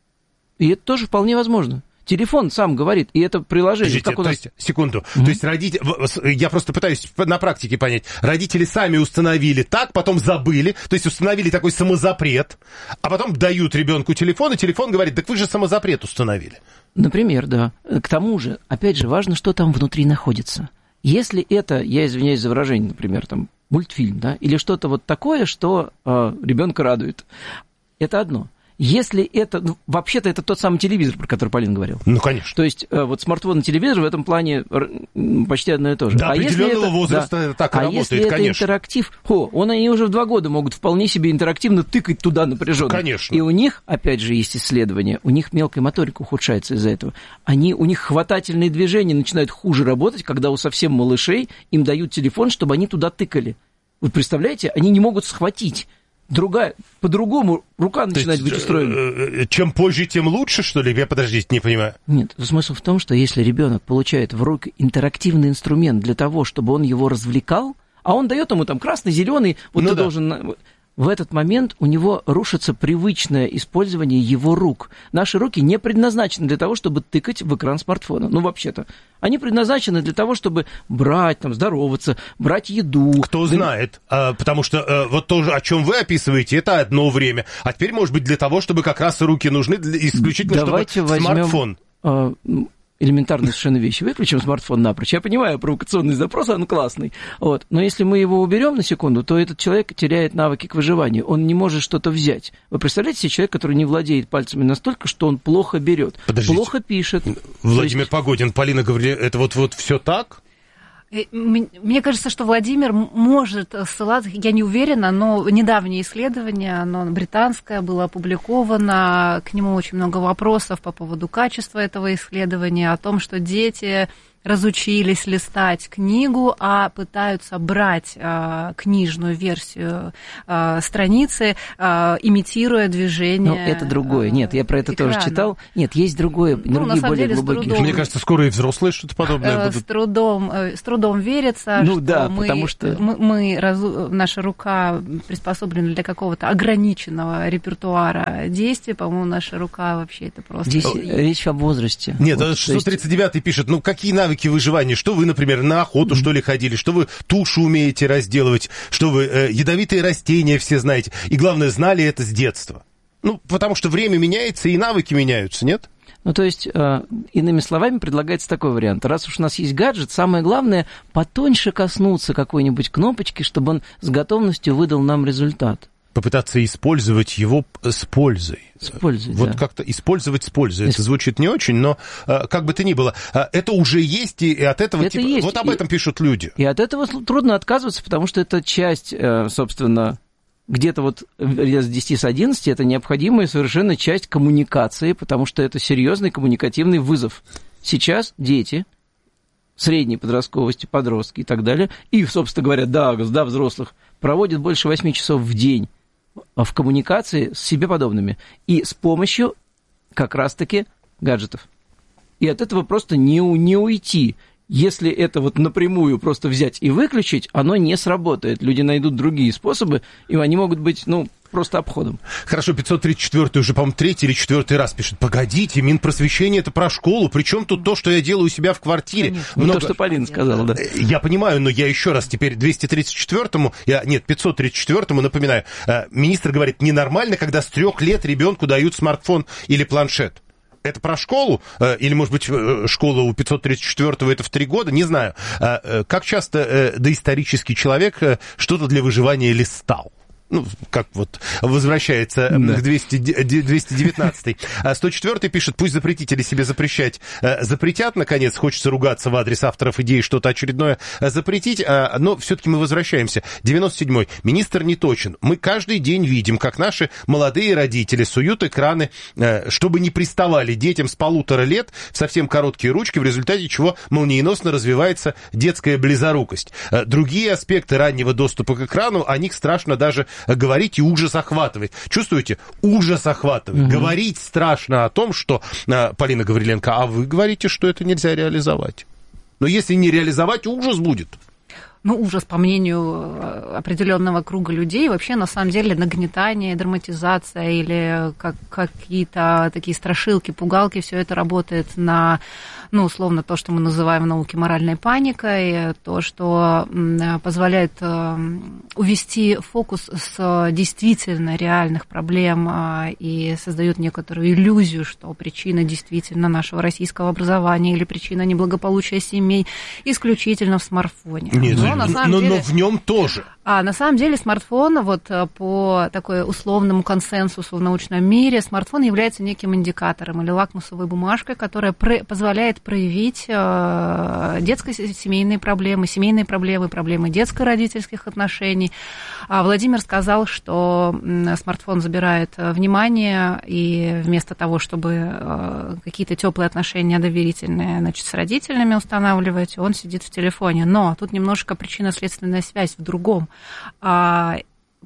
И это тоже вполне возможно. Телефон сам говорит, и это приложение. Подождите, как у нас... то есть, секунду, mm-hmm. то есть родители, я просто пытаюсь на практике понять, родители сами установили так, потом забыли, то есть установили такой самозапрет, а потом дают ребенку телефон, и телефон говорит, так вы же самозапрет установили. Например, да. К тому же, опять же, важно, что там внутри находится. Если это, я извиняюсь за выражение, например, там, мультфильм, да, или что-то вот такое, что э, ребенка радует, это одно. Если это... Ну, вообще-то это тот самый телевизор, про который Полин говорил. Ну, конечно. То есть вот смартфон и телевизор в этом плане почти одно и то же. До а определенного это, возраста да, так а работает, если конечно. это интерактив... О, он они уже в два года могут вполне себе интерактивно тыкать туда напряженно. Конечно. И у них, опять же, есть исследования, у них мелкая моторика ухудшается из-за этого. Они, у них хватательные движения начинают хуже работать, когда у совсем малышей им дают телефон, чтобы они туда тыкали. Вы представляете, они не могут схватить. Другая, по-другому рука начинает быть устроена. Чем позже, тем лучше, что ли? Я, подождите, не понимаю. Нет, смысл в том, что если ребенок получает в руки интерактивный инструмент для того, чтобы он его развлекал, а он дает ему там красный, зеленый, вот ну ты да. должен... В этот момент у него рушится привычное использование его рук. Наши руки не предназначены для того, чтобы тыкать в экран смартфона. Ну, вообще-то. Они предназначены для того, чтобы брать, там, здороваться, брать еду. Кто знает. А, потому что а, вот то, о чем вы описываете, это одно время. А теперь, может быть, для того, чтобы как раз руки нужны для, исключительно, Давайте чтобы возьмем, смартфон. А, элементарные совершенно вещи. Выключим смартфон напрочь. Я понимаю, провокационный запрос, он классный. Вот. Но если мы его уберем на секунду, то этот человек теряет навыки к выживанию. Он не может что-то взять. Вы представляете себе человека, который не владеет пальцами настолько, что он плохо берет, плохо пишет. Владимир есть... Погодин, Полина говорили, это вот, вот все так? Мне кажется, что Владимир может ссылаться, я не уверена, но недавнее исследование, оно британское, было опубликовано, к нему очень много вопросов по поводу качества этого исследования, о том, что дети разучились листать книгу, а пытаются брать э, книжную версию э, страницы, э, имитируя движение. Ну, это другое. Нет, я про это экрана. Тоже читал. Нет, есть другое, ну, другие более деле, глубокие. Мне кажется, скоро и взрослые что-то подобное будут. С трудом, с трудом верится, ну, что, да, мы, потому что... мы, мы разу, наша рука приспособлена для какого-то ограниченного репертуара действий. По-моему, наша рука вообще это просто... Здесь речь о возрасте. Нет, вот, шестьсот тридцать девятый есть... пишет, ну какие навыки выживания, что вы, например, на охоту, mm-hmm. что ли, ходили, что вы тушу умеете разделывать, что вы э, ядовитые растения все знаете, и, главное, знали это с детства. Ну, потому что время меняется, и навыки меняются, нет? Ну, то есть, э, иными словами, предлагается такой вариант. Раз уж у нас есть гаджет, самое главное, потоньше коснуться какой-нибудь кнопочки, чтобы он с готовностью выдал нам результат. Попытаться использовать его с пользой. С пользой, Вот да. как-то использовать с пользой. Это звучит не очень, но как бы то ни было. Это уже есть, и от этого... Это типа, есть. Вот об этом и, пишут люди. И от этого трудно отказываться, потому что это часть, собственно, где-то вот с десяти с одиннадцати это необходимая совершенно часть коммуникации, потому что это серьезный коммуникативный вызов. Сейчас дети... средней подростковости, подростки и так далее, и, собственно говоря, да, да, взрослых, проводят больше восьми часов в день в коммуникации с себе подобными и с помощью как раз-таки гаджетов. И от этого просто не, не уйти. Если это вот напрямую просто взять и выключить, оно не сработает. Люди найдут другие способы, и они могут быть, ну, просто обходом. Хорошо, пятьсот тридцать четвёртый уже, по-моему, третий или четвертый раз пишет. Погодите, Минпросвещение — это про школу. Причем тут то, что я делаю у себя в квартире? Ну, Много... то, что Полина сказала, да. Я понимаю, но я еще раз теперь двести тридцать четвёртому, я, нет, пятьсот тридцать четвёртому напоминаю. Министр говорит, ненормально, когда с трех лет ребенку дают смартфон или планшет. Это про школу? Или, может быть, школа у пятьсот тридцать четвёртого это в три года? Не знаю. Как часто доисторический человек что-то для выживания листал? Ну, как вот возвращается да. к двести девятнадцатый. сто четвёртый пишет, пусть запретители себе запрещать запретят, наконец, хочется ругаться в адрес авторов идеи что-то очередное запретить, но все-таки мы возвращаемся. девяносто седьмой. Министр не точен. Мы каждый день видим, как наши молодые родители суют экраны, чтобы не приставали детям с полутора лет в совсем короткие ручки, в результате чего молниеносно развивается детская близорукость. Другие аспекты раннего доступа к экрану, о них страшно даже говорить, и ужас охватывает. Чувствуете? Ужас охватывает. Угу. Говорить страшно о том, что... Полина Гавриленко, а вы говорите, что это нельзя реализовать. Но если не реализовать, ужас будет. Ну, ужас, по мнению определенного круга людей, вообще, на самом деле, нагнетание, драматизация или как, какие-то такие страшилки, пугалки, все это работает на, ну, условно, то, что мы называем в науке моральной паникой, то, что позволяет увести фокус с действительно реальных проблем и создает некоторую иллюзию, что причина действительно нашего российского образования или причина неблагополучия семей исключительно в смартфоне. Нет, но, на самом но, деле, но в нем тоже. А на самом деле смартфон, вот по такой условному консенсусу в научном мире, смартфон является неким индикатором или лакмусовой бумажкой, которая про- позволяет проявить э, детско-семейные проблемы, семейные проблемы, проблемы детско-родительских отношений. А Владимир сказал, что смартфон забирает внимание, и вместо того, чтобы э, какие-то теплые отношения доверительные, значит, с родителями устанавливать, он сидит в телефоне. Но тут немножко причинно-следственная связь в другом. А,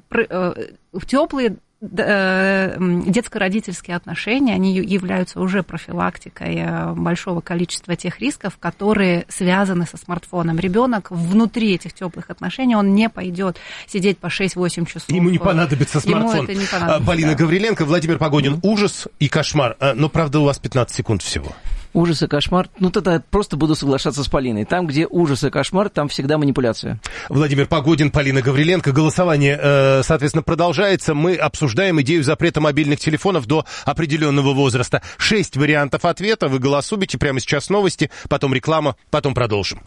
в теплые детско-родительские отношения, они являются уже профилактикой большого количества тех рисков, которые связаны со смартфоном. Ребенок внутри этих теплых отношений, он не пойдет сидеть по шесть-восемь часов. Ему не понадобится смартфон. Ему это не понадобится. Полина Гавриленко, Владимир Погодин. Mm-hmm. Ужас и кошмар. Но, правда, у вас пятнадцать секунд всего. Ужас и кошмар. Ну, тогда просто буду соглашаться с Полиной. Там, где ужас и кошмар, там всегда манипуляция. Владимир Погодин, Полина Гавриленко. Голосование, э, соответственно, продолжается. Мы обсуждаем идею запрета мобильных телефонов до определенного возраста. Шесть вариантов ответа. Вы голосуете. Прямо сейчас новости, потом реклама, потом продолжим.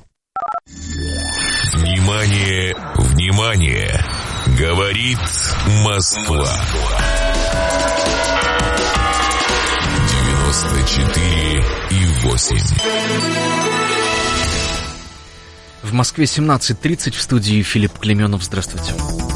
Внимание, внимание! Говорит Москва. девяносто четыре и восемь. В Москве семнадцать тридцать, в студии Филипп Клеменов. Здравствуйте.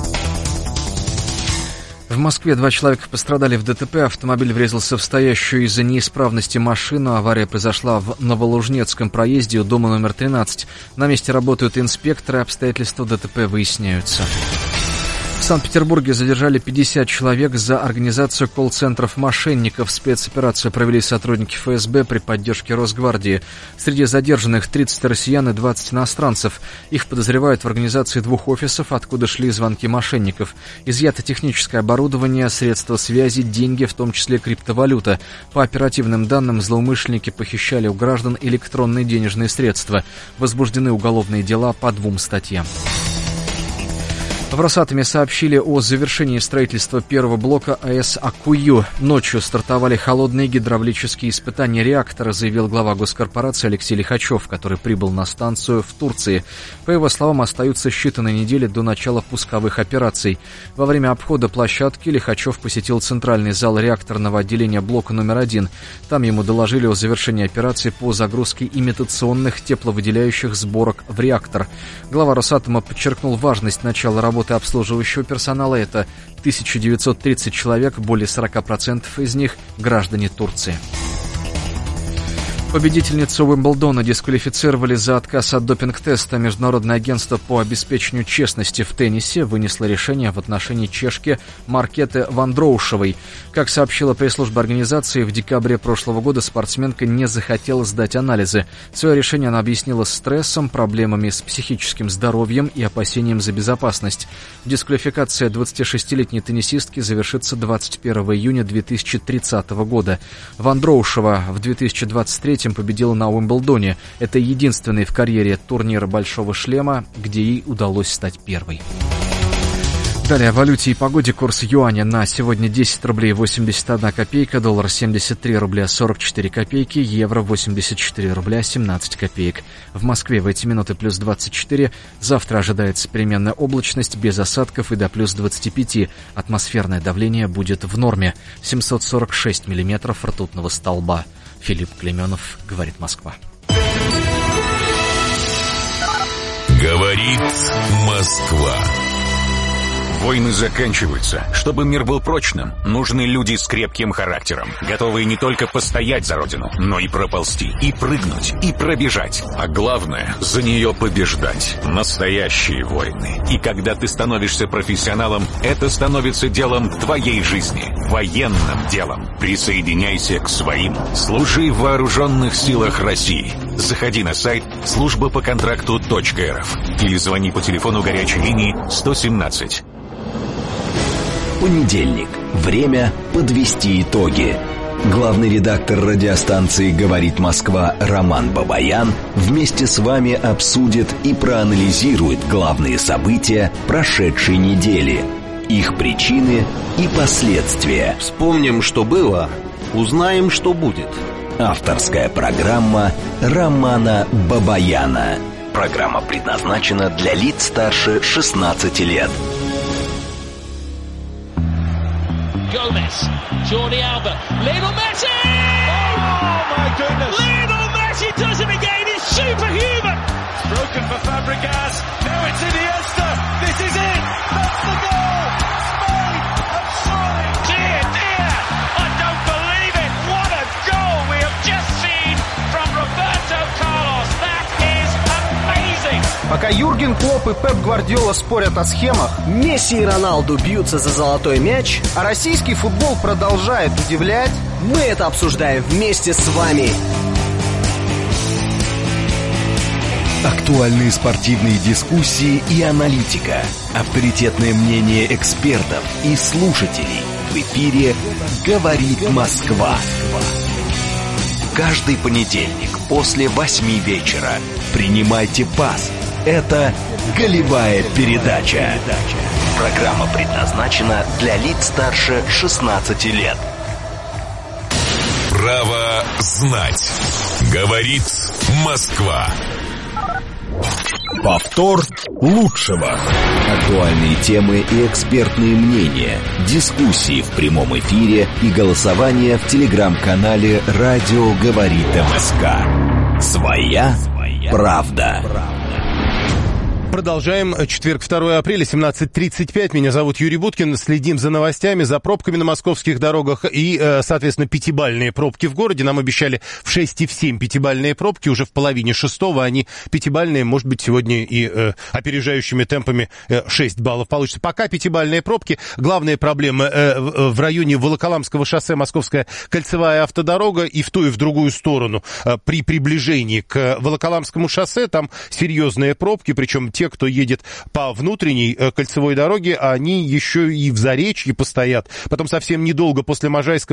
В Москве два человека пострадали в ДТП. Автомобиль врезался в стоящую из-за неисправности машину. Авария произошла в Новолужнецком проезде у дома номер тринадцать. На месте работают инспекторы. Обстоятельства ДТП выясняются. В Санкт-Петербурге задержали пятьдесят человек за организацию колл-центров мошенников. Спецоперацию провели сотрудники эф эс бэ при поддержке Росгвардии. Среди задержанных тридцать россиян и двадцать иностранцев. Их подозревают в организации двух офисов, откуда шли звонки мошенников. Изъято техническое оборудование, средства связи, деньги, в том числе криптовалюта. По оперативным данным, злоумышленники похищали у граждан электронные денежные средства. Возбуждены уголовные дела по двум статьям. В Росатоме сообщили о завершении строительства первого блока а эс Аккую. Ночью стартовали холодные гидравлические испытания реактора, заявил глава госкорпорации Алексей Лихачев, который прибыл на станцию в Турции. По его словам, остаются считанные недели до начала пусковых операций. Во время обхода площадки Лихачев посетил центральный зал реакторного отделения блока номер один. Там ему доложили о завершении операции по загрузке имитационных тепловыделяющих сборок в реактор. Глава Росатома подчеркнул важность начала работы обслуживающего персонала. Это тысяча девятьсот тридцать человек, более сорок процентов из них граждане Турции. Победительницу Уимблдона дисквалифицировали за отказ от допинг-теста. Международное агентство по обеспечению честности в теннисе вынесло решение в отношении чешки Маркеты Вандроушевой. Как сообщила пресс-служба организации, в декабре прошлого года спортсменка не захотела сдать анализы. Свое решение она объяснила стрессом, проблемами с психическим здоровьем и опасением за безопасность. Дисквалификация двадцатишестилетней теннисистки завершится двадцать первого июня две тысячи тридцатого года. Вандроушева в две тысячи двадцать третьем победила на Уимблдоне. Это единственный в карьере турнир «Большого шлема», где ей удалось стать первой. Далее о валюте и погоде. Курс юаня на сегодня десять рублей восемьдесят одна копейка, доллар семьдесят три рубля сорок четыре копейки, евро восемьдесят четыре рубля семнадцать копеек. В Москве в эти минуты плюс двадцать четыре. Завтра ожидается переменная облачность без осадков и до плюс двадцать пять. Атмосферное давление будет в норме. семьсот сорок шесть миллиметров ртутного столба. Филипп Клеменов, говорит Москва. Говорит Москва. Войны заканчиваются. Чтобы мир был прочным, нужны люди с крепким характером, готовые не только постоять за родину, но и проползти, и прыгнуть, и пробежать. А главное, за нее побеждать. Настоящие войны. И когда ты становишься профессионалом, это становится делом твоей жизни. Военным делом. Присоединяйся к своим. Служи в вооруженных силах России. Заходи на сайт служба по контракту точка эр эф или звони по телефону горячей линии сто семнадцать. Понедельник. Время подвести итоги. Главный редактор радиостанции «Говорит Москва» Роман Бабаян вместе с вами обсудит и проанализирует главные события прошедшей недели, их причины и последствия. Вспомним, что было, узнаем, что будет. Авторская программа Романа Бабаяна. Программа предназначена для лиц старше шестнадцати лет. Gomez, Jordi Alba, Lionel Messi! Oh my goodness! Lionel Messi does it again, he's superhuman! It's broken for Fabregas, now it's Iniesta, this is it! That's the goal! Spain have scored! Dear, dear, I don't believe it! What a goal we have just seen from Roberto Carlos! That is amazing! Пока Юрген Клопп и Пеп Гвардиола спорят о схемах, Месси и Роналду бьются за золотой мяч, а российский футбол продолжает удивлять, мы это обсуждаем вместе с вами. Актуальные спортивные дискуссии и аналитика. Авторитетное мнение экспертов и слушателей. В эфире «Говорит Москва». Каждый понедельник после восьми вечера принимайте пас. Это «Голевая передача». Программа предназначена для лиц старше шестнадцати лет. Право знать. Говорит Москва. Повтор лучшего. Актуальные темы и экспертные мнения, дискуссии в прямом эфире и голосование в телеграм-канале «Радио говорит МСК». Своя правда. Продолжаем. Четверг, второе апреля, семнадцать тридцать пять. Меня зовут Юрий Буткин. Следим за новостями, за пробками на московских дорогах и, соответственно, пятибалльные пробки в городе. Нам обещали в шесть и в семь пятибалльные пробки. Уже в половине шестого они пятибалльные, может быть, сегодня и э, опережающими темпами э, шесть баллов получится. Пока пятибалльные пробки. Главная проблема э, в районе Волоколамского шоссе, Московская кольцевая автодорога, и в ту, и в другую сторону. Э, при приближении к Волоколамскому шоссе там серьезные пробки, причем те, кто едет по внутренней э, кольцевой дороге, они еще и в Заречье постоят. Потом совсем недолго после Можайского